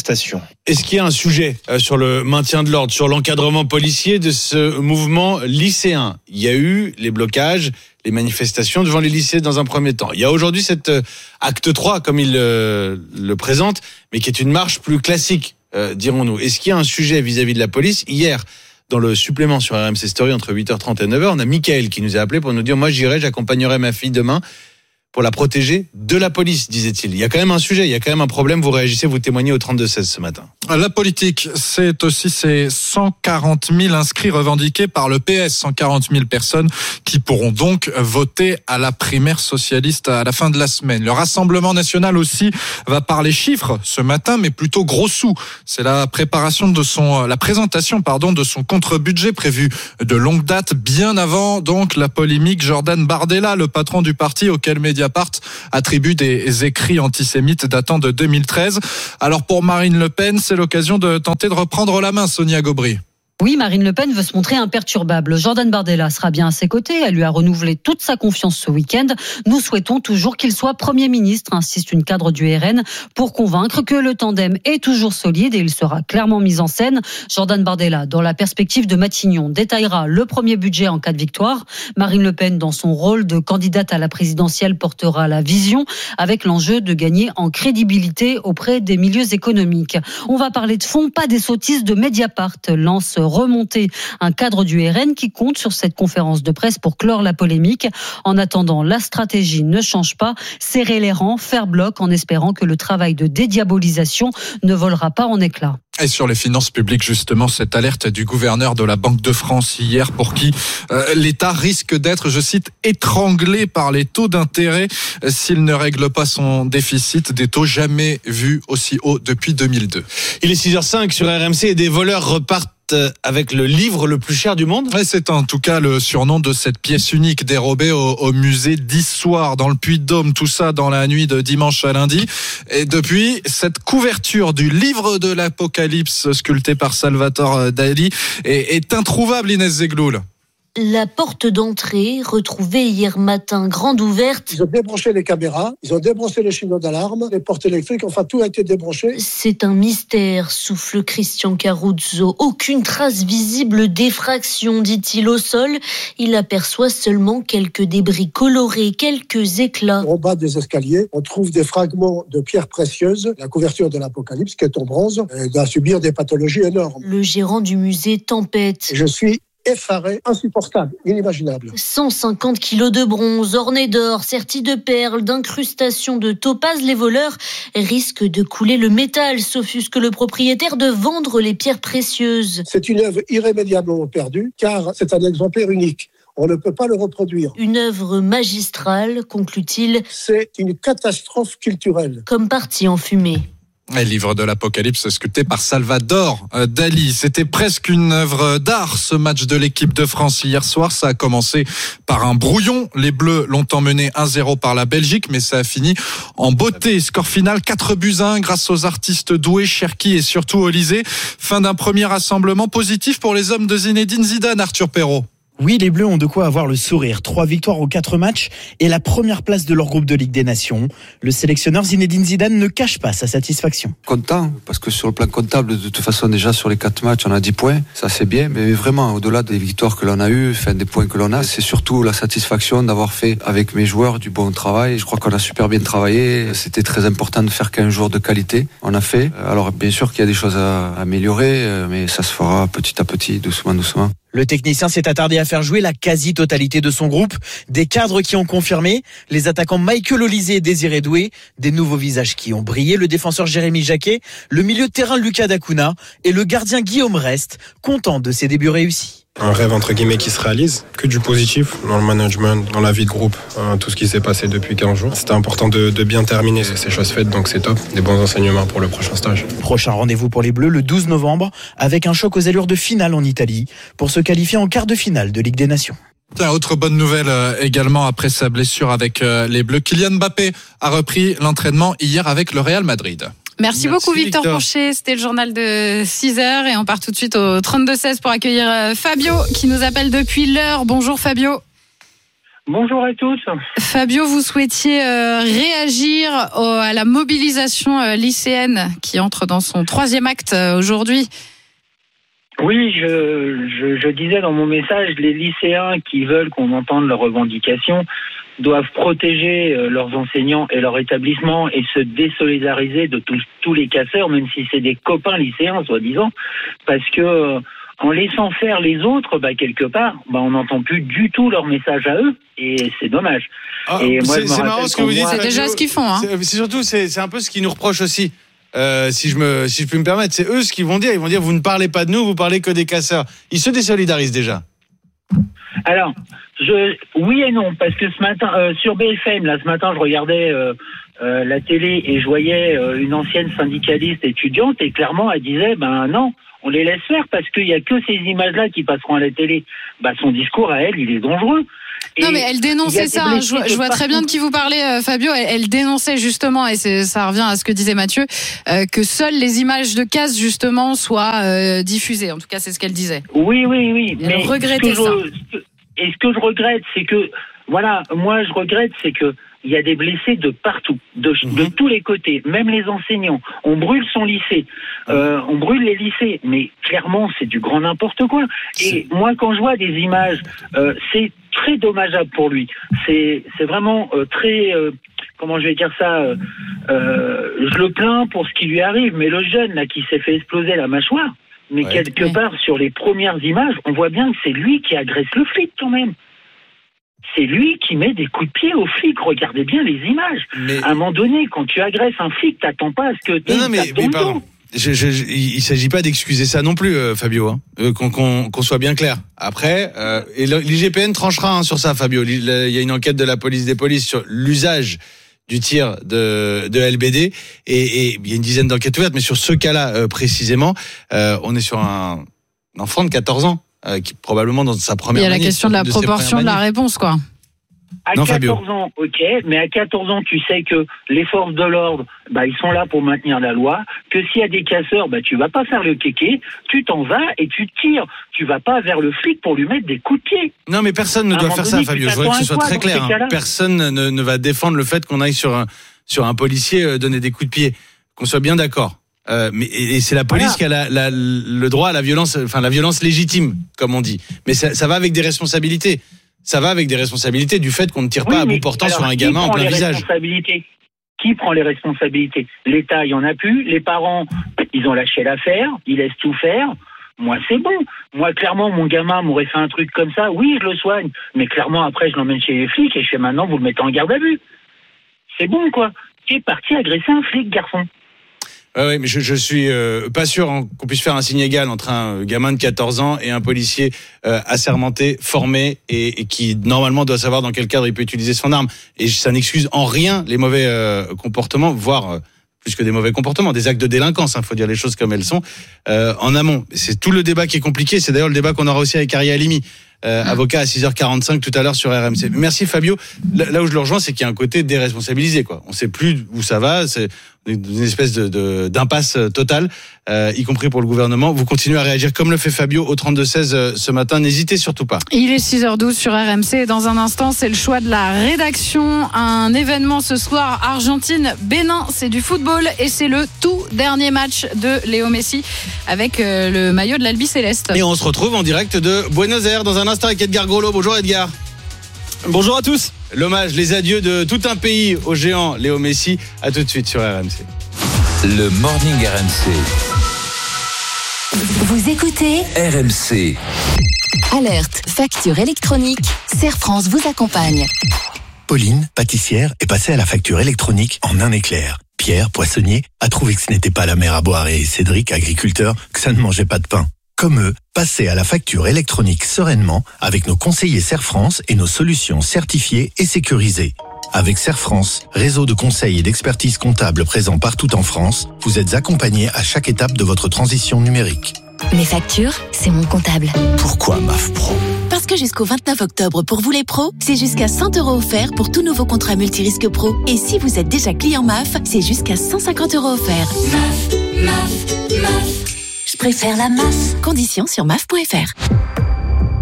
manifestation. Est-ce qu'il y a un sujet sur le maintien de l'ordre, sur l'encadrement policier de ce mouvement lycéen ? Il y a eu les blocages, les manifestations devant les lycées dans un premier temps. Il y a aujourd'hui cet acte trois, comme il le, le présente, mais qui est une marche plus classique, euh, dirons-nous. Est-ce qu'il y a un sujet vis-à-vis de la police ? Hier, dans le supplément sur R M C Story entre huit heures trente et neuf heures, on a Mickaël qui nous a appelé pour nous dire « Moi, j'irai, j'accompagnerai ma fille demain pour la protéger de la police », disait-il. Il y a quand même un sujet, il y a quand même un problème. Vous réagissez, vous témoignez au trente-deux seize ce matin. La politique, c'est aussi ces cent quarante mille inscrits revendiqués par le P S, cent quarante mille personnes qui pourront donc voter à la primaire socialiste à la fin de la semaine. Le Rassemblement national aussi va parler chiffres ce matin, mais plutôt gros sous. C'est la préparation de son, la présentation, pardon, de son contre-budget prévu de longue date, bien avant donc la polémique Jordan Bardella, le patron du parti auquel Mediapart attribue des écrits antisémites datant de deux mille treize. Alors pour Marine Le Pen, c'est l'occasion de tenter de reprendre la main, Sonia Gobry. Oui, Marine Le Pen veut se montrer imperturbable. Jordan Bardella sera bien à ses côtés. Elle lui a renouvelé toute sa confiance ce week-end. Nous souhaitons toujours qu'il soit Premier ministre, insiste une cadre du R N, pour convaincre que le tandem est toujours solide et il sera clairement mis en scène. Jordan Bardella, dans la perspective de Matignon, détaillera le premier budget en cas de victoire. Marine Le Pen, dans son rôle de candidate à la présidentielle, portera la vision avec l'enjeu de gagner en crédibilité auprès des milieux économiques. On va parler de fond, pas des sottises de Mediapart, lance remonter un cadre du R N qui compte sur cette conférence de presse pour clore la polémique. En attendant, la stratégie ne change pas. Serrer les rangs, faire bloc en espérant que le travail de dédiabolisation ne volera pas en éclats. Et sur les finances publiques, justement, cette alerte du gouverneur de la Banque de France hier pour qui euh, l'État risque d'être, je cite, étranglé par les taux d'intérêt euh, s'il ne règle pas son déficit, des taux jamais vus aussi hauts depuis deux mille deux. Il est six heures cinq sur R M C et des voleurs repartent avec le livre le plus cher du monde. Ouais, c'est en tout cas le surnom de cette pièce unique dérobée au, au musée d'Issoire dans le Puy-de-Dôme, tout ça dans la nuit de dimanche à lundi. Et depuis, cette couverture du livre de l'Apocalypse sculpté par Salvatore Dali est, est introuvable, Inès Zegloul. La porte d'entrée, retrouvée hier matin grande ouverte. Ils ont débranché les caméras, ils ont débranché les signaux d'alarme, les portes électriques, enfin tout a été débranché. C'est un mystère, souffle Christian Caruzzo. Aucune trace visible d'effraction, dit-il, au sol. Il aperçoit seulement quelques débris colorés, quelques éclats. Au bas des escaliers, on trouve des fragments de pierres précieuses. La couverture de l'Apocalypse, qui est en bronze, doit subir des pathologies énormes. Le gérant du musée tempête. Je suis effaré, insupportable, inimaginable. cent cinquante kilos de bronze, ornés d'or, sertis de perles, d'incrustations de topazes, les voleurs risquent de couler le métal, s'offusque le propriétaire de vendre les pierres précieuses. C'est une œuvre irrémédiablement perdue, car c'est un exemplaire unique. On ne peut pas le reproduire. Une œuvre magistrale, conclut-il. C'est une catastrophe culturelle. Comme partie en fumée. Le livre de l'Apocalypse sculpté par Salvador Dali. C'était presque une œuvre d'art, ce match de l'équipe de France hier soir. Ça a commencé par un brouillon. Les Bleus l'ont emmené un zéro par la Belgique, mais ça a fini en beauté. Score final quatre buts à un grâce aux artistes doués, Cherki et surtout Olysée. Fin d'un premier rassemblement positif pour les hommes de Zinedine Zidane, Arthur Perrault. Oui, les Bleus ont de quoi avoir le sourire. Trois victoires aux quatre matchs et la première place de leur groupe de Ligue des Nations. Le sélectionneur Zinedine Zidane ne cache pas sa satisfaction. Content, parce que sur le plan comptable, de toute façon, déjà sur les quatre matchs, on a dix points. Ça, c'est bien, mais vraiment, au-delà des victoires que l'on a eues, enfin, des points que l'on a, c'est surtout la satisfaction d'avoir fait avec mes joueurs du bon travail. Je crois qu'on a super bien travaillé. C'était très important de faire qu'un jour de qualité. On a fait. Alors, bien sûr qu'il y a des choses à améliorer, mais ça se fera petit à petit, doucement, doucement. Le technicien s'est attardé à faire jouer la quasi-totalité de son groupe. Des cadres qui ont confirmé, les attaquants Michael Olysée et Désiré Doué, des nouveaux visages qui ont brillé, le défenseur Jérémy Jacquet, le milieu de terrain Lucas Dacuna et le gardien Guillaume Rest, content de ses débuts réussis. Un rêve entre guillemets qui se réalise, que du positif dans le management, dans la vie de groupe, hein, tout ce qui s'est passé depuis quinze jours. C'était important de, de bien terminer ces choses faites, donc c'est top. Des bons enseignements pour le prochain stage. Prochain rendez-vous pour les Bleus le douze novembre, avec un choc aux allures de finale en Italie, pour se qualifier en quart de finale de Ligue des Nations. Tiens, autre bonne nouvelle euh, également après sa blessure avec euh, les Bleus. Kylian Mbappé a repris l'entraînement hier avec le Real Madrid. Merci, Merci beaucoup Victor, Victor Porcher, c'était le journal de six heures et on part tout de suite au trente-deux seize pour accueillir Fabio qui nous appelle depuis l'heure. Bonjour Fabio. Bonjour à tous. Fabio, vous souhaitiez euh, réagir au, à la mobilisation euh, lycéenne qui entre dans son troisième acte euh, aujourd'hui. Oui, je, je, je disais dans mon message, les lycéens qui veulent qu'on entende leurs revendications doivent protéger euh, leurs enseignants et leur établissement et se désolidariser de tous, tous les casseurs, même si c'est des copains lycéens, soi-disant, parce que euh, en laissant faire les autres, bah, quelque part, bah, on n'entend plus du tout leur message à eux, et c'est dommage. Ah, et moi, c'est, je me c'est marrant ce que vous dites. moi, C'est déjà ce qu'ils font. Hein. C'est, c'est surtout, c'est, c'est un peu ce qu'ils nous reprochent aussi. Euh, si je me, si je peux me permettre, c'est eux ce qu'ils vont dire. Ils vont dire, vous ne parlez pas de nous, vous parlez que des casseurs. Ils se désolidarisent déjà. Alors, je, oui et non, parce que ce matin, euh, sur B F M, là, ce matin, je regardais euh, euh, la télé et je voyais euh, une ancienne syndicaliste étudiante et clairement, elle disait, ben non, on les laisse faire parce qu'il y a que ces images-là qui passeront à la télé. Ben, son discours à elle, il est dangereux. Et non mais elle dénonçait ça, hein. je, vois, je vois très bien de qui vous parlez euh, Fabio, elle, elle dénonçait justement, et c'est, ça revient à ce que disait Mathieu, euh, que seules les images de casse justement soient euh, diffusées, en tout cas c'est ce qu'elle disait. Oui, oui, oui. Elle mais regrettait ce ça. Je, et ce que je regrette, c'est que, voilà, moi je regrette, c'est que il y a des blessés de partout, de, mmh. de tous les côtés, même les enseignants. On brûle son lycée, euh, on brûle les lycées, mais clairement c'est du grand n'importe quoi. Et moi quand je vois des images, euh, c'est très dommageable pour lui. C'est, c'est vraiment euh, très, euh, comment je vais dire ça, euh, euh, je le plains pour ce qui lui arrive, mais le jeune là qui s'est fait exploser la mâchoire, mais ouais. quelque ouais. part sur les premières images, on voit bien que c'est lui qui agresse le flic quand même. C'est lui qui met des coups de pied aux flics. Regardez bien les images. Mais... À un moment donné, quand tu agresses un flic, t'attends pas à ce que tu non, non, mais, mais pardon. Je, je, je, il ne s'agit pas d'excuser ça non plus, euh, Fabio. Hein. Euh, qu'on, qu'on, qu'on soit bien clair. Après, euh, et l'I G P N tranchera hein, sur ça, Fabio. Il y a une enquête de la police des polices sur l'usage du tir de, de L B D, et, et il y a une dizaine d'enquêtes ouvertes, mais sur ce cas-là euh, précisément, euh, on est sur un, un enfant de quatorze ans. Euh, qui probablement dans sa première. Il y a la manif, question de la de proportion de la réponse, quoi. À non, quatorze Fabio. Ans, ok, mais à quatorze ans, tu sais que les forces de l'ordre, bah, ils sont là pour maintenir la loi, que s'il y a des casseurs, bah, tu vas pas faire le kéké, tu t'en vas et tu tires. Tu vas pas vers le flic pour lui mettre des coups de pied. Non, mais personne ne doit faire donné, ça, Fabio. Je voudrais que ce soit très clair. Hein. Personne ne, ne va défendre le fait qu'on aille sur un, sur un policier euh, donner des coups de pied. Qu'on soit bien d'accord. Euh, mais et c'est la police voilà. qui a la, la, le droit à la violence, enfin la violence légitime, comme on dit. Mais ça, ça va avec des responsabilités. Ça va avec des responsabilités du fait qu'on ne tire oui, pas à bout portant sur un gamin en plein visage. Qui prend les responsabilités ? L'État, il y en a plus. Les parents, ils ont lâché l'affaire. Ils laissent tout faire. Moi, c'est bon. Moi, clairement, mon gamin m'aurait fait un truc comme ça. Oui, je le soigne. Mais clairement, après, je l'emmène chez les flics et je fais maintenant, vous le mettez en garde à vue. C'est bon, quoi. Tu es parti agresser un flic, garçon. Oui, ouais, mais je, je suis euh, pas sûr hein, qu'on puisse faire un signe égal entre un gamin de quatorze ans et un policier euh, assermenté, formé et, et qui normalement doit savoir dans quel cadre il peut utiliser son arme. Et ça n'excuse en rien les mauvais euh, comportements, voire euh, plus que des mauvais comportements, des actes de délinquance. Il hein, faut dire les choses comme elles sont euh, en amont. C'est tout le débat qui est compliqué. C'est d'ailleurs le débat qu'on aura aussi avec Ari Halimi. Euh, avocat à six heures quarante-cinq tout à l'heure sur R M C. Merci Fabio. Là, là où je le rejoins, c'est qu'il y a un côté déresponsabilisé, quoi. On sait plus où ça va. C'est une espèce de, de d'impasse totale, euh, y compris pour le gouvernement. Vous continuez à réagir comme le fait Fabio au trente-deux seize euh, ce matin. N'hésitez surtout pas. Il est six heures douze sur R M C. Et dans un instant, c'est le choix de la rédaction. Un événement ce soir, Argentine-Bénin. C'est du football et c'est le tout dernier match de Léo Messi avec euh, le maillot de l'Albi Céleste. Et on se retrouve en direct de Buenos Aires dans un instant avec Edgar Groslo. Bonjour Edgar. Bonjour à tous. L'hommage, les adieux de tout un pays au géant Léo Messi. À tout de suite sur R M C. Le Morning R M C. Vous écoutez R M C. Alerte, facture électronique. Serre France vous accompagne. Pauline, pâtissière, est passée à la facture électronique en un éclair. Pierre, poissonnier, a trouvé que ce n'était pas la mer à boire et Cédric, agriculteur, que ça ne mangeait pas de pain. Comme eux, passez à la facture électronique sereinement avec nos conseillers Serre France et nos solutions certifiées et sécurisées. Avec Serre France, réseau de conseils et d'expertise comptable présent partout en France, vous êtes accompagnés à chaque étape de votre transition numérique. Mes factures, c'est mon comptable. Pourquoi M A F Pro ? Parce que jusqu'au vingt-neuf octobre, pour vous les pros, c'est jusqu'à cent euros offerts pour tout nouveau contrat multirisque pro. Et si vous êtes déjà client M A F, c'est jusqu'à cent cinquante euros offerts. M A F, M A F, M A F. Je préfère la M A F. Conditions sur M A F point F R. Vous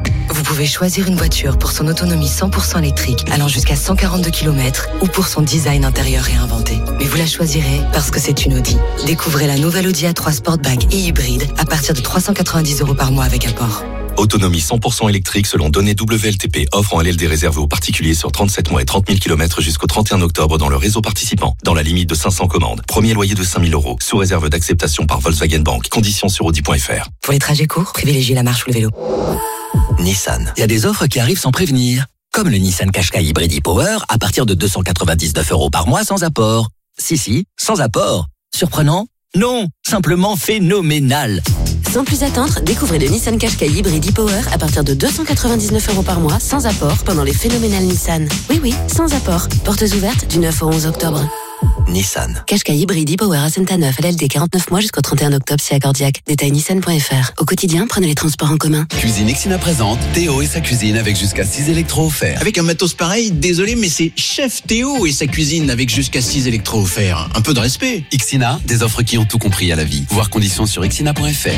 pouvez choisir une voiture pour son autonomie cent pour cent électrique allant jusqu'à cent quarante-deux kilomètres ou pour son design intérieur réinventé. Mais vous la choisirez parce que c'est une Audi. Découvrez la nouvelle Audi A trois Sportback et hybride à partir de trois cent quatre-vingt-dix euros par mois avec apport. Autonomie cent pour cent électrique selon données W L T P. Offre en L L D réservée aux particuliers sur trente-sept mois et trente mille kilomètres jusqu'au trente et un octobre dans le réseau participant. Dans la limite de cinq cents commandes. Premier loyer de cinq mille euros. Sous réserve d'acceptation par Volkswagen Bank. Conditions sur audi point f r. Pour les trajets courts, privilégiez la marche ou le vélo. Nissan. Il y a des offres qui arrivent sans prévenir. Comme le Nissan Qashqai Hybrid e-Power à partir de deux cent quatre-vingt-dix-neuf euros par mois sans apport. Si, si, sans apport. Surprenant? Non, simplement phénoménal. Sans plus attendre, découvrez le Nissan Qashqai Hybrid e-Power à partir de deux cent quatre-vingt-dix-neuf euros par mois sans apport pendant les phénoménales Nissan. Oui, oui, sans apport. Portes ouvertes du neuf au onze octobre. Nissan. Qashqai Hybrid e-Power à Saint-Neuf, L L D quarante-neuf mois jusqu'au trente et un octobre si accordiaque. Détail nissan point f r. Au quotidien, prenez les transports en commun. Cuisine Ixina présente Théo et sa cuisine avec jusqu'à six électros offerts. Avec un matos pareil, désolé, mais c'est Chef Théo et sa cuisine avec jusqu'à six électros offerts. Un peu de respect. Ixina, des offres qui ont tout compris à la vie. Voir conditions sur ixina point f r.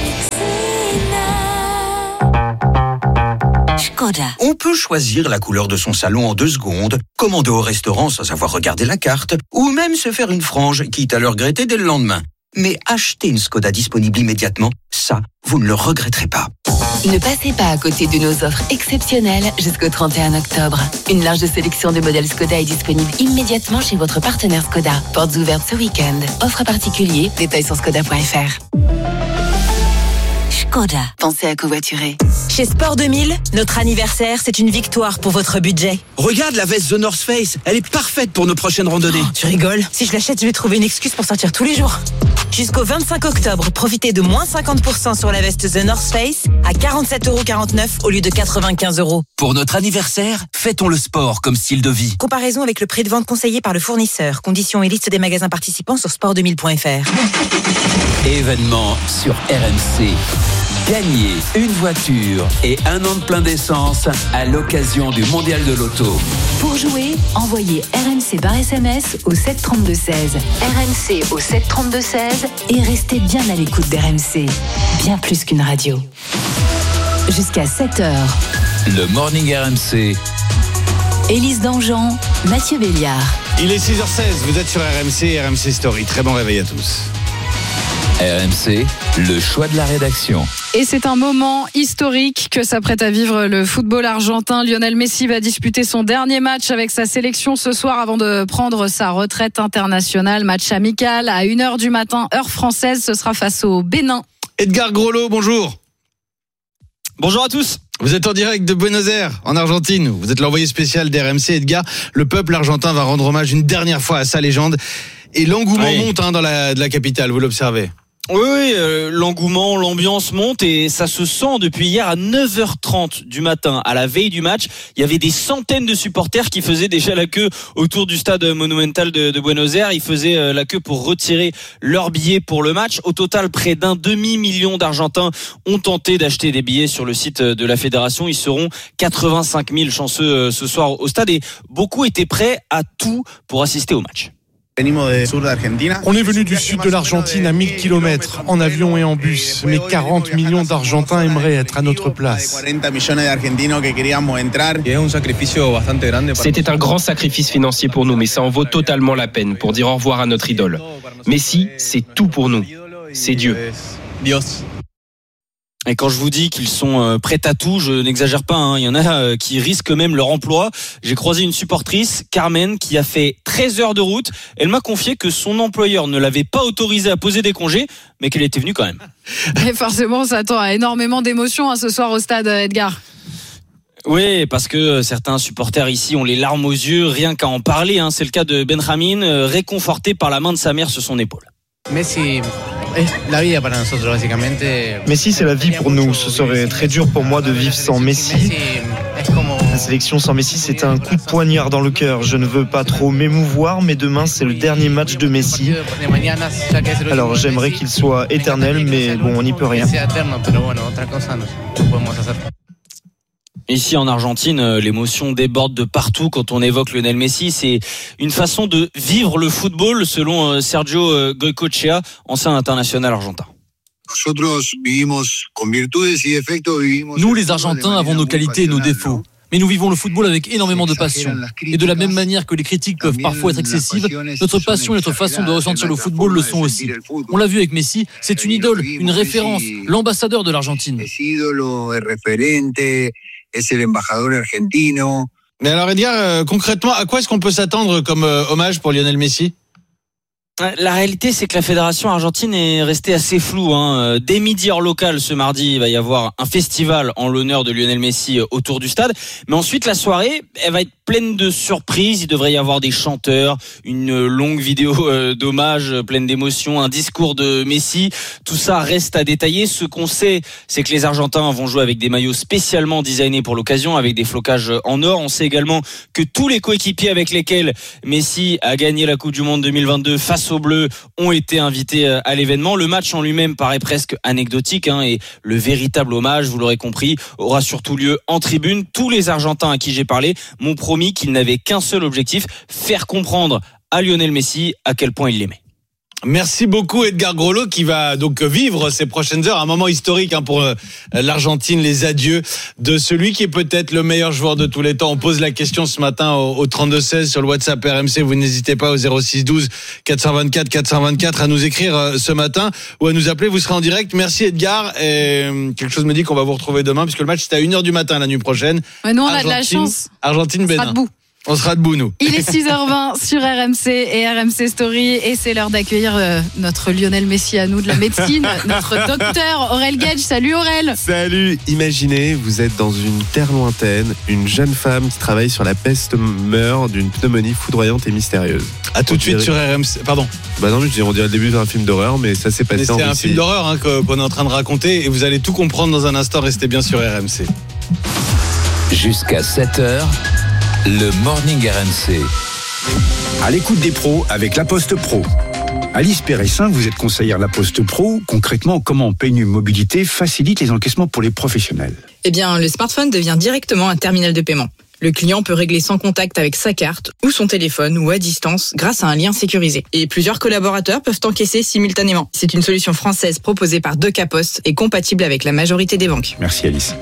Skoda. On peut choisir la couleur de son salon en deux secondes, commander au restaurant sans avoir regardé la carte, ou même se faire une frange, quitte à le regretter dès le lendemain. Mais acheter une Skoda disponible immédiatement, ça, vous ne le regretterez pas. Ne passez pas à côté de nos offres exceptionnelles jusqu'au trente et un octobre. Une large sélection de modèles Skoda est disponible immédiatement chez votre partenaire Skoda. Portes ouvertes ce week-end. Offre particulier, détails sur skoda point f r. Skoda. Pensez à covoiturer. Chez Sport deux mille, notre anniversaire, c'est une victoire pour votre budget. Regarde la veste The North Face, elle est parfaite pour nos prochaines randonnées. Oh, tu rigoles? Si je l'achète, je vais trouver une excuse pour sortir tous les jours. Jusqu'au vingt-cinq octobre, profitez de moins cinquante pour cent sur la veste The North Face à quarante-sept euros quarante-neuf au lieu de quatre-vingt-quinze euros. Pour notre anniversaire, fêtons le sport comme style de vie. Comparaison avec le prix de vente conseillé par le fournisseur. Conditions et liste des magasins participants sur sport deux mille point f r. Événement sur R M C. Gagnez une voiture et un an de plein d'essence à l'occasion du Mondial de l'Auto. Pour jouer, envoyez R M C par S M S au sept trente-deux seize. R M C au sept trente-deux seize et restez bien à l'écoute d'R M C. Bien plus qu'une radio. Jusqu'à sept heures. Le Morning R M C. Élise Dangean, Mathieu Béliard. Il est six heures seize, vous êtes sur R M C, R M C Story. Très bon réveil à tous. R M C, le choix de la rédaction. Et c'est un moment historique que s'apprête à vivre le football argentin. Lionel Messi va disputer son dernier match avec sa sélection ce soir avant de prendre sa retraite internationale. Match amical à une heure du matin, heure française. Ce sera face au Bénin. Edgar Groslo, bonjour. Bonjour à tous. Vous êtes en direct de Buenos Aires, en Argentine. Vous êtes l'envoyé spécial d'R M C, Edgar. Le peuple argentin va rendre hommage une dernière fois à sa légende. Et l'engouement oui. monte hein, dans la, de la capitale, vous l'observez. Oui, oui euh, l'engouement, l'ambiance monte et ça se sent depuis hier à neuf heures trente du matin, à la veille du match. Il y avait des centaines de supporters qui faisaient déjà la queue autour du stade Monumental de, de Buenos Aires. Ils faisaient euh, la queue pour retirer leurs billets pour le match. Au total, près d'un demi-million d'Argentins ont tenté d'acheter des billets sur le site de la fédération. Ils seront quatre-vingt-cinq mille chanceux euh, ce soir au stade et beaucoup étaient prêts à tout pour assister au match. On est venu du sud de l'Argentine à mille kilomètres, en avion et en bus, mais quarante millions d'Argentins aimeraient être à notre place. C'était un grand sacrifice financier pour nous, mais ça en vaut totalement la peine pour dire au revoir à notre idole. Messi, c'est tout pour nous. C'est Dieu. Et quand je vous dis qu'ils sont prêts à tout, je n'exagère pas, hein. Il y en a qui risquent même leur emploi. J'ai croisé une supportrice, Carmen, qui a fait treize heures de route. Elle m'a confié que son employeur ne l'avait pas autorisée à poser des congés, mais qu'elle était venue quand même. Et forcément, on s'attend à énormément d'émotions hein, ce soir au stade, Edgar. Oui, parce que certains supporters ici ont les larmes aux yeux, rien qu'à en parler. Hein. C'est le cas de Benjamin, réconforté par la main de sa mère sur son épaule. Messi, Messi, c'est la vie pour nous. Ce serait très dur pour moi de vivre sans Messi. La sélection sans Messi, c'est un coup de poignard dans le cœur. Je ne veux pas trop m'émouvoir, mais demain, c'est le dernier match de Messi. Alors, j'aimerais qu'il soit éternel, mais bon, on n'y peut rien. Ici en Argentine, l'émotion déborde de partout quand on évoque Lionel Messi. C'est une façon de vivre le football selon Sergio Goycochea, ancien international argentin. Nous, les Argentins, avons nos qualités et nos défauts. Mais nous vivons le football avec énormément de passion. Et de la même manière que les critiques peuvent parfois être excessives, notre passion et notre façon de ressentir le football le sont aussi. On l'a vu avec Messi, c'est une idole, une référence, l'ambassadeur de l'Argentine. Mais alors Edgar, euh, concrètement, à quoi est-ce qu'on peut s'attendre comme euh, hommage pour Lionel Messi ? La réalité, c'est que la fédération argentine est restée assez floue. Hein. Dès midi heure locale, ce mardi, il va y avoir un festival en l'honneur de Lionel Messi autour du stade. Mais ensuite, la soirée, elle va être pleine de surprises. Il devrait y avoir des chanteurs, une longue vidéo d'hommage pleine d'émotions, un discours de Messi. Tout ça reste à détailler. Ce qu'on sait, c'est que les Argentins vont jouer avec des maillots spécialement designés pour l'occasion, avec des flocages en or. On sait également que tous les coéquipiers avec lesquels Messi a gagné la Coupe du Monde deux mille vingt-deux face aux Bleus ont été invités à l'événement. Le match en lui-même paraît presque anecdotique hein, et le véritable hommage, vous l'aurez compris, aura surtout lieu en tribune. Tous les Argentins à qui j'ai parlé m'ont promis qu'ils n'avaient qu'un seul objectif, faire comprendre à Lionel Messi à quel point il l'aimait. Merci beaucoup Edgar Grolot qui va donc vivre ces prochaines heures, un moment historique hein, pour euh, l'Argentine, les adieux de celui qui est peut-être le meilleur joueur de tous les temps. On pose la question ce matin au, au trente-deux seize sur le WhatsApp R M C, vous n'hésitez pas au zéro six douze quatre cent vingt-quatre quatre cent vingt-quatre à nous écrire euh, ce matin ou à nous appeler, vous serez en direct. Merci Edgar et euh, quelque chose me dit qu'on va vous retrouver demain puisque le match c'est à une heure du matin la nuit prochaine. Ouais, nous on Argentine, a de la chance. Argentine-Bénin. On sera debout, nous. Il est six heures vingt sur R M C et R M C Story et c'est l'heure d'accueillir euh, notre Lionel Messi à nous de la médecine, notre docteur Aurel Gage. Salut Aurel. Salut. Imaginez, vous êtes dans une terre lointaine, une jeune femme qui travaille sur la peste meurt d'une pneumonie foudroyante et mystérieuse. À tout de suite sur R M C. Pardon. Bah non, je dirais, on dirait le début d'un film d'horreur, mais ça s'est passé mais en c'est un Russie. film d'horreur hein, qu'on est en train de raconter et vous allez tout comprendre dans un instant. Restez bien sur R M C. Jusqu'à sept heures. Le Morning R M C. À l'écoute des pros avec La Poste Pro. Alice Péressin, vous êtes conseillère La Poste Pro. Concrètement, comment P N U Mobilité facilite les encaissements pour les professionnels ? Eh bien, le smartphone devient directement un terminal de paiement. Le client peut régler sans contact avec sa carte ou son téléphone ou à distance grâce à un lien sécurisé. Et plusieurs collaborateurs peuvent encaisser simultanément. C'est une solution française proposée par Doca Post et compatible avec la majorité des banques. Merci Alice.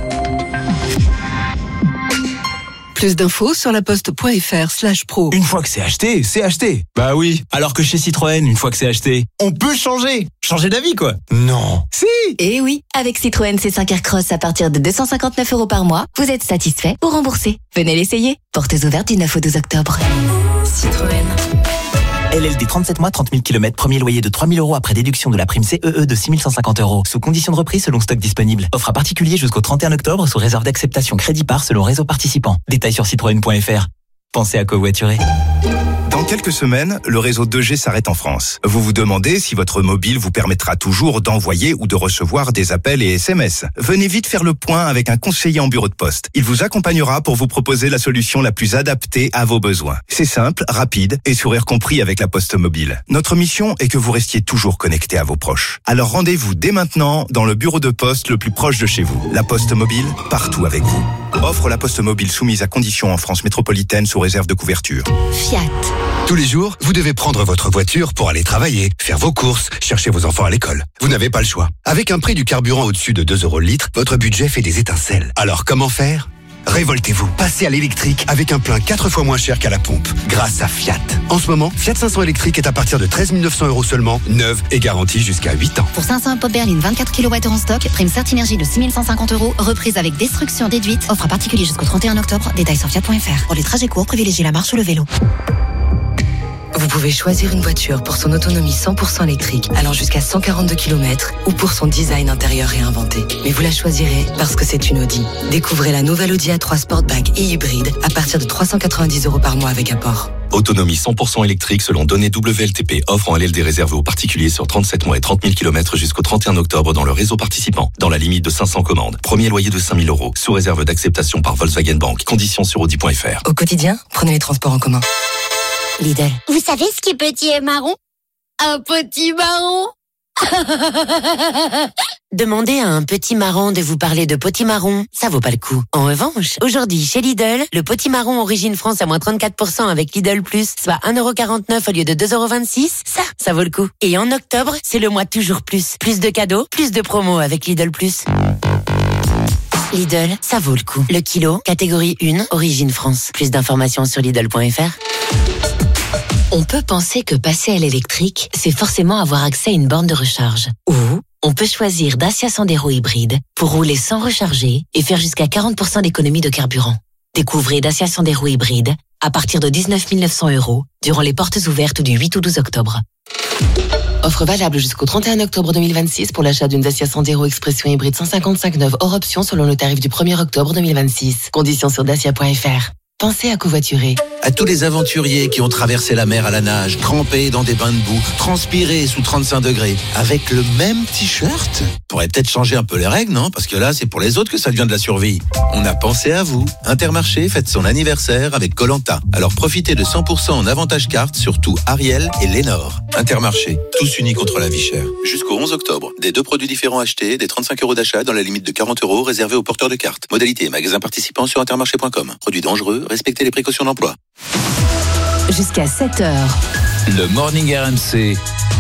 Plus d'infos sur laposte.fr slash pro. Une fois que c'est acheté, c'est acheté. Bah oui. Alors que chez Citroën, une fois que c'est acheté, on peut changer. Changer d'avis, quoi. Non. Si. Eh oui. Avec Citroën C cinq Aircross à partir de deux cent cinquante-neuf euros par mois, vous êtes satisfait ou remboursé. Venez l'essayer. Portes ouvertes du neuf au douze octobre. Citroën. L L D trente-sept mois, trente mille kilomètres, premier loyer de trois mille euros après déduction de la prime C E E de six mille cent cinquante euros. Sous condition de reprise selon stock disponible. Offre à particulier jusqu'au trente et un octobre sous réserve d'acceptation crédit par selon réseau participant. Détails sur citroën point f r. Pensez à covoiturer. Dans quelques semaines, le réseau deux G s'arrête en France. Vous vous demandez si votre mobile vous permettra toujours d'envoyer ou de recevoir des appels et S M S. Venez vite faire le point avec un conseiller en bureau de poste. Il vous accompagnera pour vous proposer la solution la plus adaptée à vos besoins. C'est simple, rapide et sourire compris avec la Poste Mobile. Notre mission est que vous restiez toujours connecté à vos proches. Alors rendez-vous dès maintenant dans le bureau de poste le plus proche de chez vous. La Poste Mobile, partout avec vous. Offre La Poste Mobile soumise à conditions en France métropolitaine sous réserve de couverture. Fiat. Tous les jours, vous devez prendre votre voiture pour aller travailler, faire vos courses, chercher vos enfants à l'école. Vous n'avez pas le choix. Avec un prix du carburant au-dessus de deux euros le litre, votre budget fait des étincelles. Alors comment faire ? Révoltez-vous, passez à l'électrique avec un plein quatre fois moins cher qu'à la pompe, grâce à Fiat. En ce moment, Fiat cinq cents électrique est à partir de treize mille neuf cents euros seulement, neuve et garantie jusqu'à huit ans. Pour cinq cents pop berline vingt-quatre kilowattheures en stock, prime Certinergie de six mille cent cinquante euros, reprise avec destruction déduite, offre à particulier jusqu'au trente et un octobre, détails sur fiat point f r. Pour les trajets courts, privilégiez la marche ou le vélo. Vous pouvez choisir une voiture pour son autonomie cent pour cent électrique, allant jusqu'à cent quarante-deux kilomètres, ou pour son design intérieur réinventé. Mais vous la choisirez parce que c'est une Audi. Découvrez la nouvelle Audi A trois Sportback et hybride à partir de trois cent quatre-vingt-dix euros par mois avec apport. Autonomie cent pour cent électrique selon données W L T P. Offre en L L D réservée aux particuliers sur trente-sept mois et trente mille kilomètres jusqu'au trente et un octobre dans le réseau participant. Dans la limite de cinq cents commandes. Premier loyer de cinq mille euros. Sous réserve d'acceptation par Volkswagen Bank. Conditions sur audi point f r. Au quotidien, prenez les transports en commun. Lidl. Vous savez ce qui est petit et marron ? Un petit marron. Demandez à un potimarron de vous parler de potimarron, ça vaut pas le coup. En revanche, aujourd'hui chez Lidl, le potimarron Origine France à moins trente-quatre pour cent avec Lidl Plus, soit un euro quarante-neuf au lieu de deux euros vingt-six, ça, ça vaut le coup. Et en octobre, c'est le mois toujours plus. Plus de cadeaux, plus de promos avec Lidl Plus. Lidl, ça vaut le coup. Le kilo, catégorie un, Origine France. Plus d'informations sur Lidl point F R. On peut penser que passer à l'électrique, c'est forcément avoir accès à une borne de recharge. Ou on peut choisir Dacia Sandero hybride pour rouler sans recharger et faire jusqu'à quarante pour cent d'économie de carburant. Découvrez Dacia Sandero hybride à partir de dix-neuf mille neuf cents euros durant les portes ouvertes du huit au douze octobre. Offre valable jusqu'au trente et un octobre deux mille vingt-six pour l'achat d'une Dacia Sandero Expression hybride cent cinquante-cinq neuve hors option selon le tarif du premier octobre deux mille vingt-six. Conditions sur dacia point F R. Pensez à covoiturer. À tous les aventuriers qui ont traversé la mer à la nage, trempés dans des bains de boue, transpirés sous trente-cinq degrés, avec le même t-shirt. Pourrait peut-être changer un peu les règles, non? Parce que là, c'est pour les autres que ça devient de la survie. On a pensé à vous. Intermarché fête son anniversaire avec Koh-Lanta. Alors profitez de cent pour cent en avantage carte sur tout Ariel et Lénore. Intermarché, tous unis contre la vie chère. Jusqu'au onze octobre, des deux produits différents achetés, des trente-cinq euros d'achat dans la limite de quarante euros réservés aux porteurs de cartes. Modalité et magasins participants sur intermarché point com. Produits dangereux, respectez les précautions d'emploi. Jusqu'à sept heures. Le Morning R M C.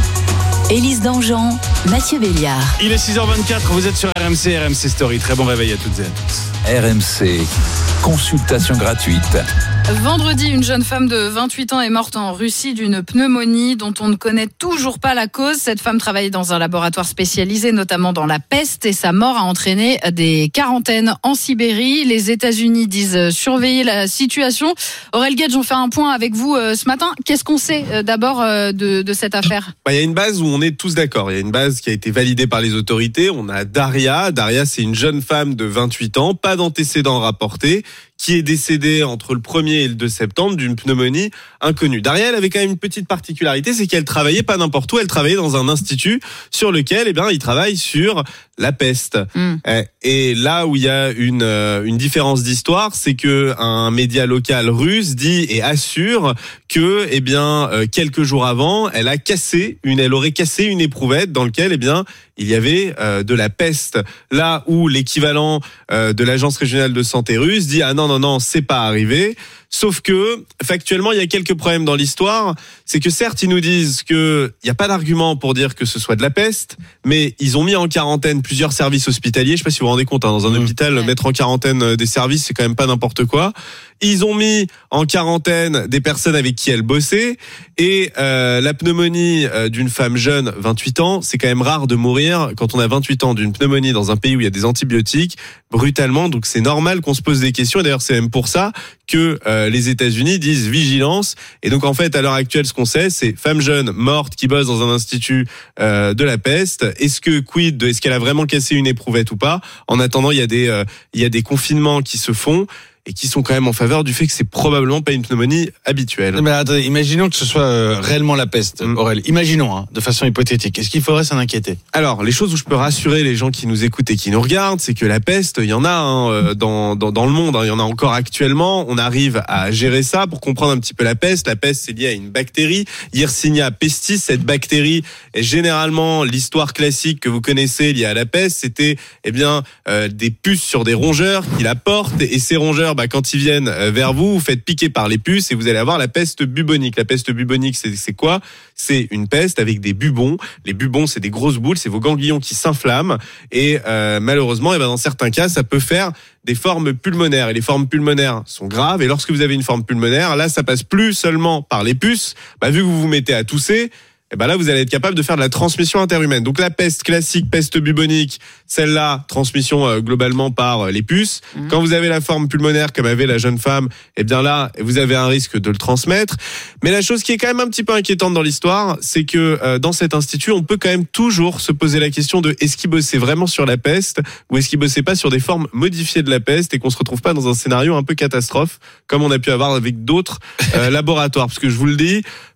Élise Dangean, Mathieu Béliard. Il est six heures vingt-quatre, vous êtes sur R M C, R M C Story. Très bon réveil à toutes et à tous. R M C, consultation gratuite. Vendredi, une jeune femme de vingt-huit ans est morte en Russie d'une pneumonie dont on ne connaît toujours pas la cause. Cette femme travaillait dans un laboratoire spécialisé, notamment dans la peste, et sa mort a entraîné des quarantaines en Sibérie. Les États-Unis disent surveiller la situation. Aurel Gage, on fait un point avec vous ce matin. Qu'est-ce qu'on sait d'abord de, de cette affaire ? Bah, il y a une base où on est tous d'accord. Il y a une base qui a été validée par les autorités. On a Daria. Daria, c'est une jeune femme de vingt-huit ans, pas d'antécédents rapportés, qui est décédée entre le premier et le deux septembre d'une pneumonie inconnue. Daria, elle avait quand même une petite particularité, c'est qu'elle travaillait pas n'importe où, elle travaillait dans un institut sur lequel, eh bien, il travaille sur la peste. Mm. Et là où il y a une, une différence d'histoire, c'est que un média local russe dit et assure que, eh bien, quelques jours avant, elle a cassé une, elle aurait cassé une éprouvette dans lequel, eh bien, il y avait euh, de la peste. Là où l'équivalent euh, de l'agence régionale de santé russe dit ah non non non c'est pas arrivé. Sauf que factuellement il y a quelques problèmes dans l'histoire. C'est que certes ils nous disent que il y a pas d'argument pour dire que ce soit de la peste, mais ils ont mis en quarantaine plusieurs services hospitaliers. Je sais pas si vous vous rendez compte, hein, dans un mmh. hôpital ouais. mettre en quarantaine des services c'est quand même pas n'importe quoi. Ils ont mis en quarantaine des personnes avec qui elle bossait et euh, la pneumonie euh, d'une femme jeune, vingt-huit ans, c'est quand même rare de mourir quand on a vingt-huit ans d'une pneumonie dans un pays où il y a des antibiotiques brutalement, donc c'est normal qu'on se pose des questions et d'ailleurs c'est même pour ça que euh, les États-Unis disent vigilance. Et donc en fait à l'heure actuelle ce qu'on sait c'est femme jeune morte qui bosse dans un institut euh, de la peste. Est-ce que quid de, est-ce qu'elle a vraiment cassé une éprouvette ou pas? En attendant il y a des euh, il y a des confinements qui se font et qui sont quand même en faveur du fait que c'est probablement pas une pneumonie habituelle. Mais attendez, imaginons que ce soit euh, réellement la peste, mmh. Aurel. Imaginons, hein, de façon hypothétique. Est-ce qu'il faudrait s'en inquiéter? Alors, les choses où je peux rassurer les gens qui nous écoutent et qui nous regardent, c'est que la peste, il y en a hein, dans, dans, dans le monde. Hein, il y en a encore actuellement. On arrive à gérer ça pour comprendre un petit peu la peste. La peste, c'est lié à une bactérie, Yersinia pestis. Cette bactérie est généralement l'histoire classique que vous connaissez liée à la peste. C'était eh bien euh, des puces sur des rongeurs qui la portent et ces rongeurs bah, quand ils viennent vers vous, vous faites piquer par les puces et vous allez avoir la peste bubonique. La peste bubonique, c'est, c'est quoi? C'est une peste avec des bubons. Les bubons, c'est des grosses boules, c'est vos ganglions qui s'inflamment et euh, malheureusement, et ben dans certains cas, ça peut faire des formes pulmonaires. Et les formes pulmonaires sont graves. Et lorsque vous avez une forme pulmonaire, là, ça passe plus seulement par les puces. Bah, vu que vous vous mettez à tousser, et ben là, vous allez être capable de faire de la transmission interhumaine. Donc la peste classique, peste bubonique, celle-là, transmission euh, globalement par euh, les puces. Mmh. Quand vous avez la forme pulmonaire, comme avait la jeune femme, et bien là, vous avez un risque de le transmettre. Mais la chose qui est quand même un petit peu inquiétante dans l'histoire, c'est que euh, dans cet institut, on peut quand même toujours se poser la question de est-ce qu'il bossait vraiment sur la peste ou est-ce qu'il bossait pas sur des formes modifiées de la peste et qu'on se retrouve pas dans un scénario un peu catastrophe comme on a pu avoir avec d'autres euh, laboratoires. Parce que je vous le dis,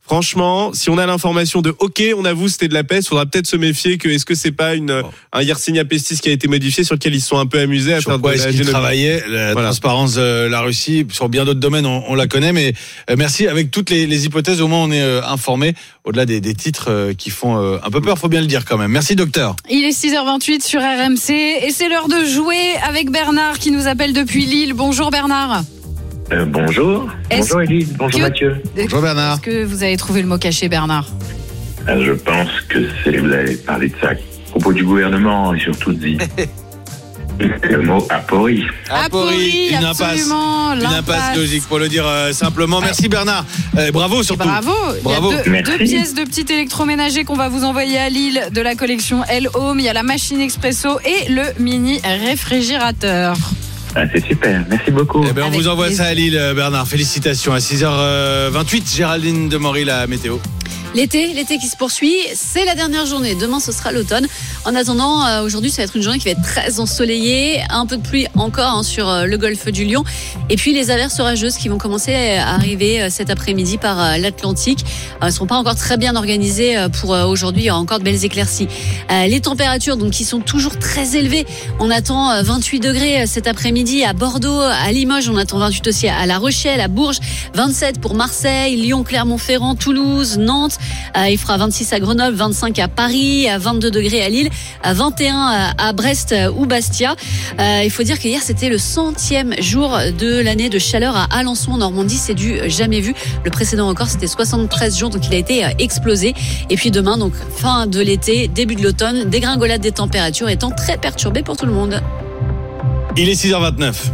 Franchement, si on a l'information de OK, on avoue c'était de la peste, faudra peut-être se méfier que est-ce que c'est pas une oh. un Yersinia pestis qui a été modifié sur lequel ils se sont un peu amusés à sur faire quoi de est-ce la qu'ils génomique. travaillaient, la voilà. transparence de la Russie, sur bien d'autres domaines on, on la connaît, mais euh, merci, avec toutes les, les hypothèses au moins on est euh, informé, au-delà des, des titres euh, qui font euh, un peu peur, faut bien le dire quand même. Merci docteur. Il est six heures vingt-huit sur R M C et c'est l'heure de jouer avec Bernard qui nous appelle depuis Lille. Bonjour Bernard. Euh, bonjour, Est-ce bonjour Élise, bonjour que... Mathieu. Bonjour Bernard. Est-ce que vous avez trouvé le mot caché Bernard? euh, Je pense que c'est, vous avez parlé de ça à propos du gouvernement et surtout de le mot aporie. Aporie, une impasse, une impasse logique pour le dire euh, simplement. Merci Bernard, euh, bravo surtout. Bravo, bravo. Il y a deux, deux pièces de petits électroménagers qu'on va vous envoyer à Lille de la collection L Home. Il y a la machine expresso et le mini réfrigérateur. Ah, c'est super, merci beaucoup. Eh ben, on vous envoie plaisir. Ça à Lille, Bernard. Félicitations. À six heures vingt-huit, Géraldine Demory, la météo. L'été, l'été qui se poursuit, c'est la dernière journée. Demain, ce sera l'automne. En attendant, euh, aujourd'hui, ça va être une journée qui va être très ensoleillée. Un peu de pluie encore hein, sur euh, le golfe du Lion. Et puis, les averses orageuses qui vont commencer à arriver euh, cet après-midi par euh, l'Atlantique. Euh, elles ne seront pas encore très bien organisées euh, pour euh, aujourd'hui. Il y aura encore de belles éclaircies. Euh, les températures, donc, qui sont toujours très élevées. On attend euh, vingt-huit degrés euh, cet après-midi à Bordeaux, à Limoges. On attend vingt-huit aussi à La Rochelle, à Bourges. vingt-sept pour Marseille, Lyon, Clermont-Ferrand, Toulouse, Nantes. Euh, il fera vingt-six à Grenoble, vingt-cinq à Paris, à vingt-deux degrés à Lille, à vingt et un à Brest ou Bastia. Euh, il faut dire qu'hier c'était le centième jour de l'année de chaleur à Alençon en Normandie. C'est du jamais vu. Le précédent record c'était soixante-treize jours, donc il a été explosé. Et puis demain, donc fin de l'été, début de l'automne, dégringolade des températures étant très perturbée pour tout le monde. Il est six heures vingt-neuf.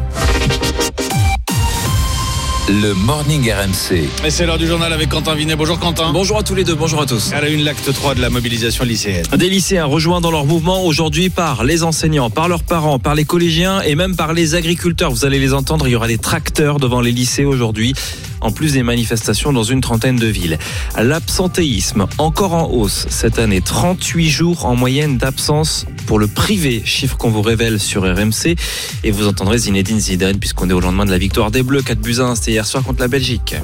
Le Morning R M C. Et c'est l'heure du journal avec Quentin Vinet. Bonjour Quentin. Bonjour à tous les deux, bonjour à tous. À la une, l'acte trois de la mobilisation lycéenne. Des lycéens rejoints dans leur mouvement aujourd'hui par les enseignants, par leurs parents, par les collégiens et même par les agriculteurs. Vous allez les entendre, il y aura des tracteurs devant les lycées aujourd'hui, en plus des manifestations dans une trentaine de villes. L'absentéisme, encore en hausse cette année. trente-huit jours en moyenne d'absence pour le privé, chiffre qu'on vous révèle sur R M C. Et vous entendrez Zinedine Zidane, puisqu'on est au lendemain de la victoire des Bleus, quatre buts à un, c'était hier soir contre la Belgique.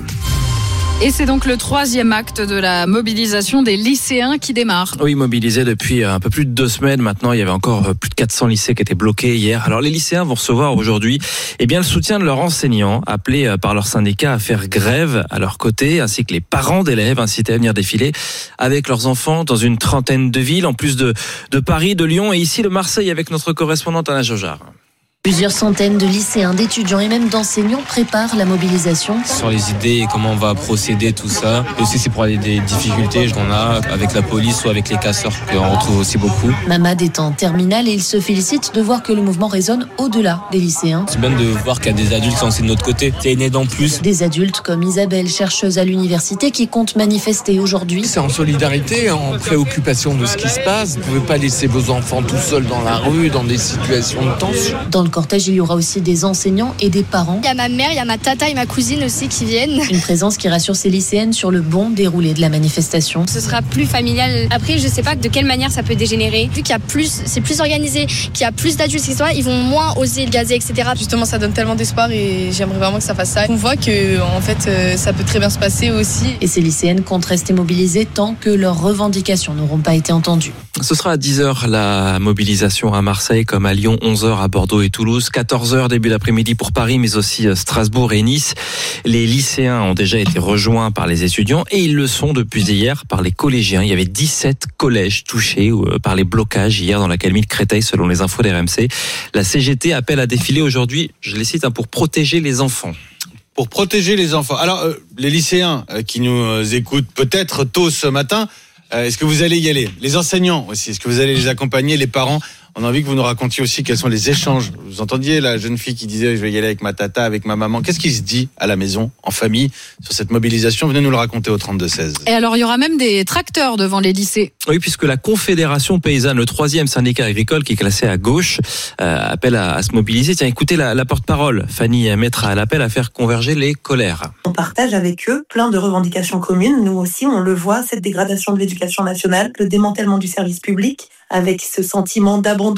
Et c'est donc le troisième acte de la mobilisation des lycéens qui démarre. Oui, mobilisés depuis un peu plus de deux semaines maintenant. Il y avait encore plus de quatre cents lycées qui étaient bloqués hier. Alors les lycéens vont recevoir aujourd'hui eh bien, le soutien de leurs enseignants, appelés par leur syndicat à faire grève à leur côté, ainsi que les parents d'élèves incités à venir défiler avec leurs enfants dans une trentaine de villes, en plus de, de Paris, de Lyon et ici de Marseille avec notre correspondante Anna Jojard. Plusieurs centaines de lycéens, d'étudiants et même d'enseignants préparent la mobilisation. Sur les idées, comment on va procéder, tout ça. Et aussi, c'est pour aller des difficultés qu'on a avec la police ou avec les casseurs, qu'on retrouve aussi beaucoup. Mamad est en terminale et il se félicite de voir que le mouvement résonne au-delà des lycéens. C'est bien de voir qu'il y a des adultes qui sont aussi de notre côté. C'est une aide en plus. Des adultes comme Isabelle, chercheuse à l'université, qui compte manifester aujourd'hui. C'est en solidarité, en préoccupation de ce qui se passe. Vous ne pouvez pas laisser vos enfants tout seuls dans la rue, dans des situations de tension. Dans le cortège, il y aura aussi des enseignants et des parents. Il y a ma mère, il y a ma tata et ma cousine aussi qui viennent. Une présence qui rassure ces lycéennes sur le bon déroulé de la manifestation. Ce sera plus familial. Après, je sais pas de quelle manière ça peut dégénérer. Vu qu'il y a plus, c'est plus organisé, qu'il y a plus d'adultes, et cetera, ils vont moins oser gazer, et cetera. Justement, ça donne tellement d'espoir et j'aimerais vraiment que ça fasse ça. On voit que, en fait, ça peut très bien se passer aussi. Et ces lycéennes comptent rester mobilisées tant que leurs revendications n'auront pas été entendues. Ce sera à dix heures la mobilisation à Marseille comme à Lyon, onze heures à Bordeaux et Toulouse, quatorze heures début d'après-midi pour Paris mais aussi Strasbourg et Nice. Les lycéens ont déjà été rejoints par les étudiants et ils le sont depuis hier par les collégiens. Il y avait dix-sept collèges touchés par les blocages hier dans l'académie de Créteil selon les infos d'R M C. La C G T appelle à défiler aujourd'hui, je les cite, pour protéger les enfants. Pour protéger les enfants. Alors, euh, les lycéens euh, qui nous euh, écoutent peut-être tôt ce matin, euh, est-ce que vous allez y aller? Les enseignants aussi, est-ce que vous allez les accompagner? Les parents? On a envie que vous nous racontiez aussi quels sont les échanges. Vous entendiez la jeune fille qui disait je vais y aller avec ma tata, avec ma maman. Qu'est-ce qui se dit à la maison, en famille, sur cette mobilisation? Venez nous le raconter au trente-deux seize. Et alors, il y aura même des tracteurs devant les lycées. Oui, puisque la Confédération paysanne, le troisième syndicat agricole qui est classé à gauche, euh, appelle à, à se mobiliser. Tiens, écoutez la, la porte-parole, Fanny Mettra, elle appelle à faire converger les colères. On partage avec eux plein de revendications communes. Nous aussi, on le voit, cette dégradation de l'éducation nationale, le démantèlement du service public, avec ce sentiment d'abandon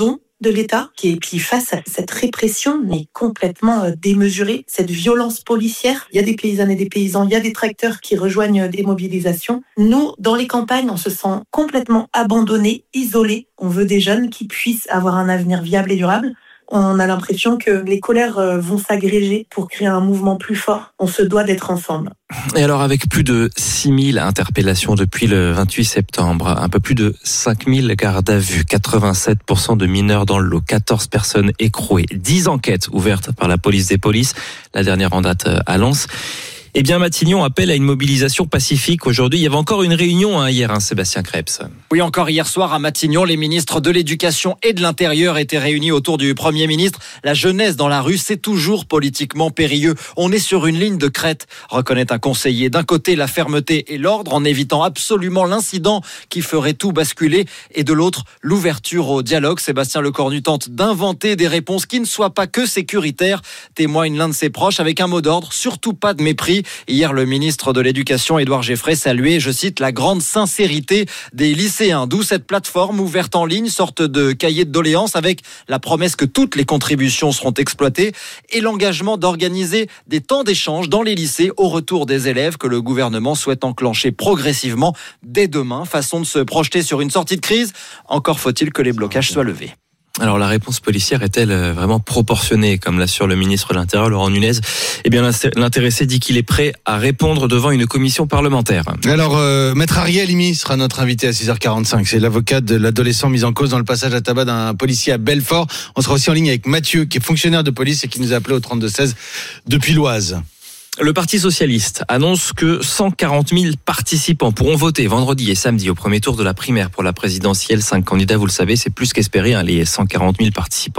de l'État, qui, qui face à cette répression, mais complètement démesurée, cette violence policière. Il y a des paysannes et des paysans, il y a des tracteurs qui rejoignent des mobilisations. Nous, dans les campagnes, on se sent complètement abandonnés, isolés. On veut des jeunes qui puissent avoir un avenir viable et durable. On a l'impression que les colères vont s'agréger pour créer un mouvement plus fort. On se doit d'être ensemble. Et alors, avec plus de six mille interpellations depuis le vingt-huit septembre, un peu plus de cinq mille gardes à vue, quatre-vingt-sept pour cent de mineurs dans le lot, quatorze personnes écrouées, dix enquêtes ouvertes par la police des polices, la dernière en date à Lens. Eh bien, Matignon appelle à une mobilisation pacifique aujourd'hui. Il y avait encore une réunion hein, hier, hein, Sébastien Krebs. Oui, encore hier soir à Matignon, les ministres de l'Éducation et de l'Intérieur étaient réunis autour du Premier ministre. La jeunesse dans la rue, c'est toujours politiquement périlleux. On est sur une ligne de crête, reconnaît un conseiller. D'un côté, la fermeté et l'ordre en évitant absolument l'incident qui ferait tout basculer. Et de l'autre, l'ouverture au dialogue. Sébastien Lecornu tente d'inventer des réponses qui ne soient pas que sécuritaires, témoigne l'un de ses proches avec un mot d'ordre, surtout pas de mépris. Hier, le ministre de l'Éducation, Édouard Geffray, saluait, je cite, la grande sincérité des lycéens. D'où cette plateforme ouverte en ligne, sorte de cahier de doléances avec la promesse que toutes les contributions seront exploitées et l'engagement d'organiser des temps d'échange dans les lycées au retour des élèves que le gouvernement souhaite enclencher progressivement dès demain. Façon de se projeter sur une sortie de crise. Encore faut-il que les blocages soient levés. Alors la réponse policière est-elle vraiment proportionnée, comme l'assure le ministre de l'Intérieur, Laurent Nunez? Eh bien, l'intéressé dit qu'il est prêt à répondre devant une commission parlementaire. Alors, euh, Maître Ariel Imi sera notre invité à six heures quarante-cinq. C'est l'avocat de l'adolescent mis en cause dans le passage à tabac d'un policier à Belfort. On sera aussi en ligne avec Mathieu, qui est fonctionnaire de police et qui nous a appelé au trente-deux seize depuis l'Oise. Le Parti socialiste annonce que cent quarante mille participants pourront voter vendredi et samedi au premier tour de la primaire pour la présidentielle. Cinq candidats, vous le savez, c'est plus qu'espéré, hein, les cent quarante mille participants.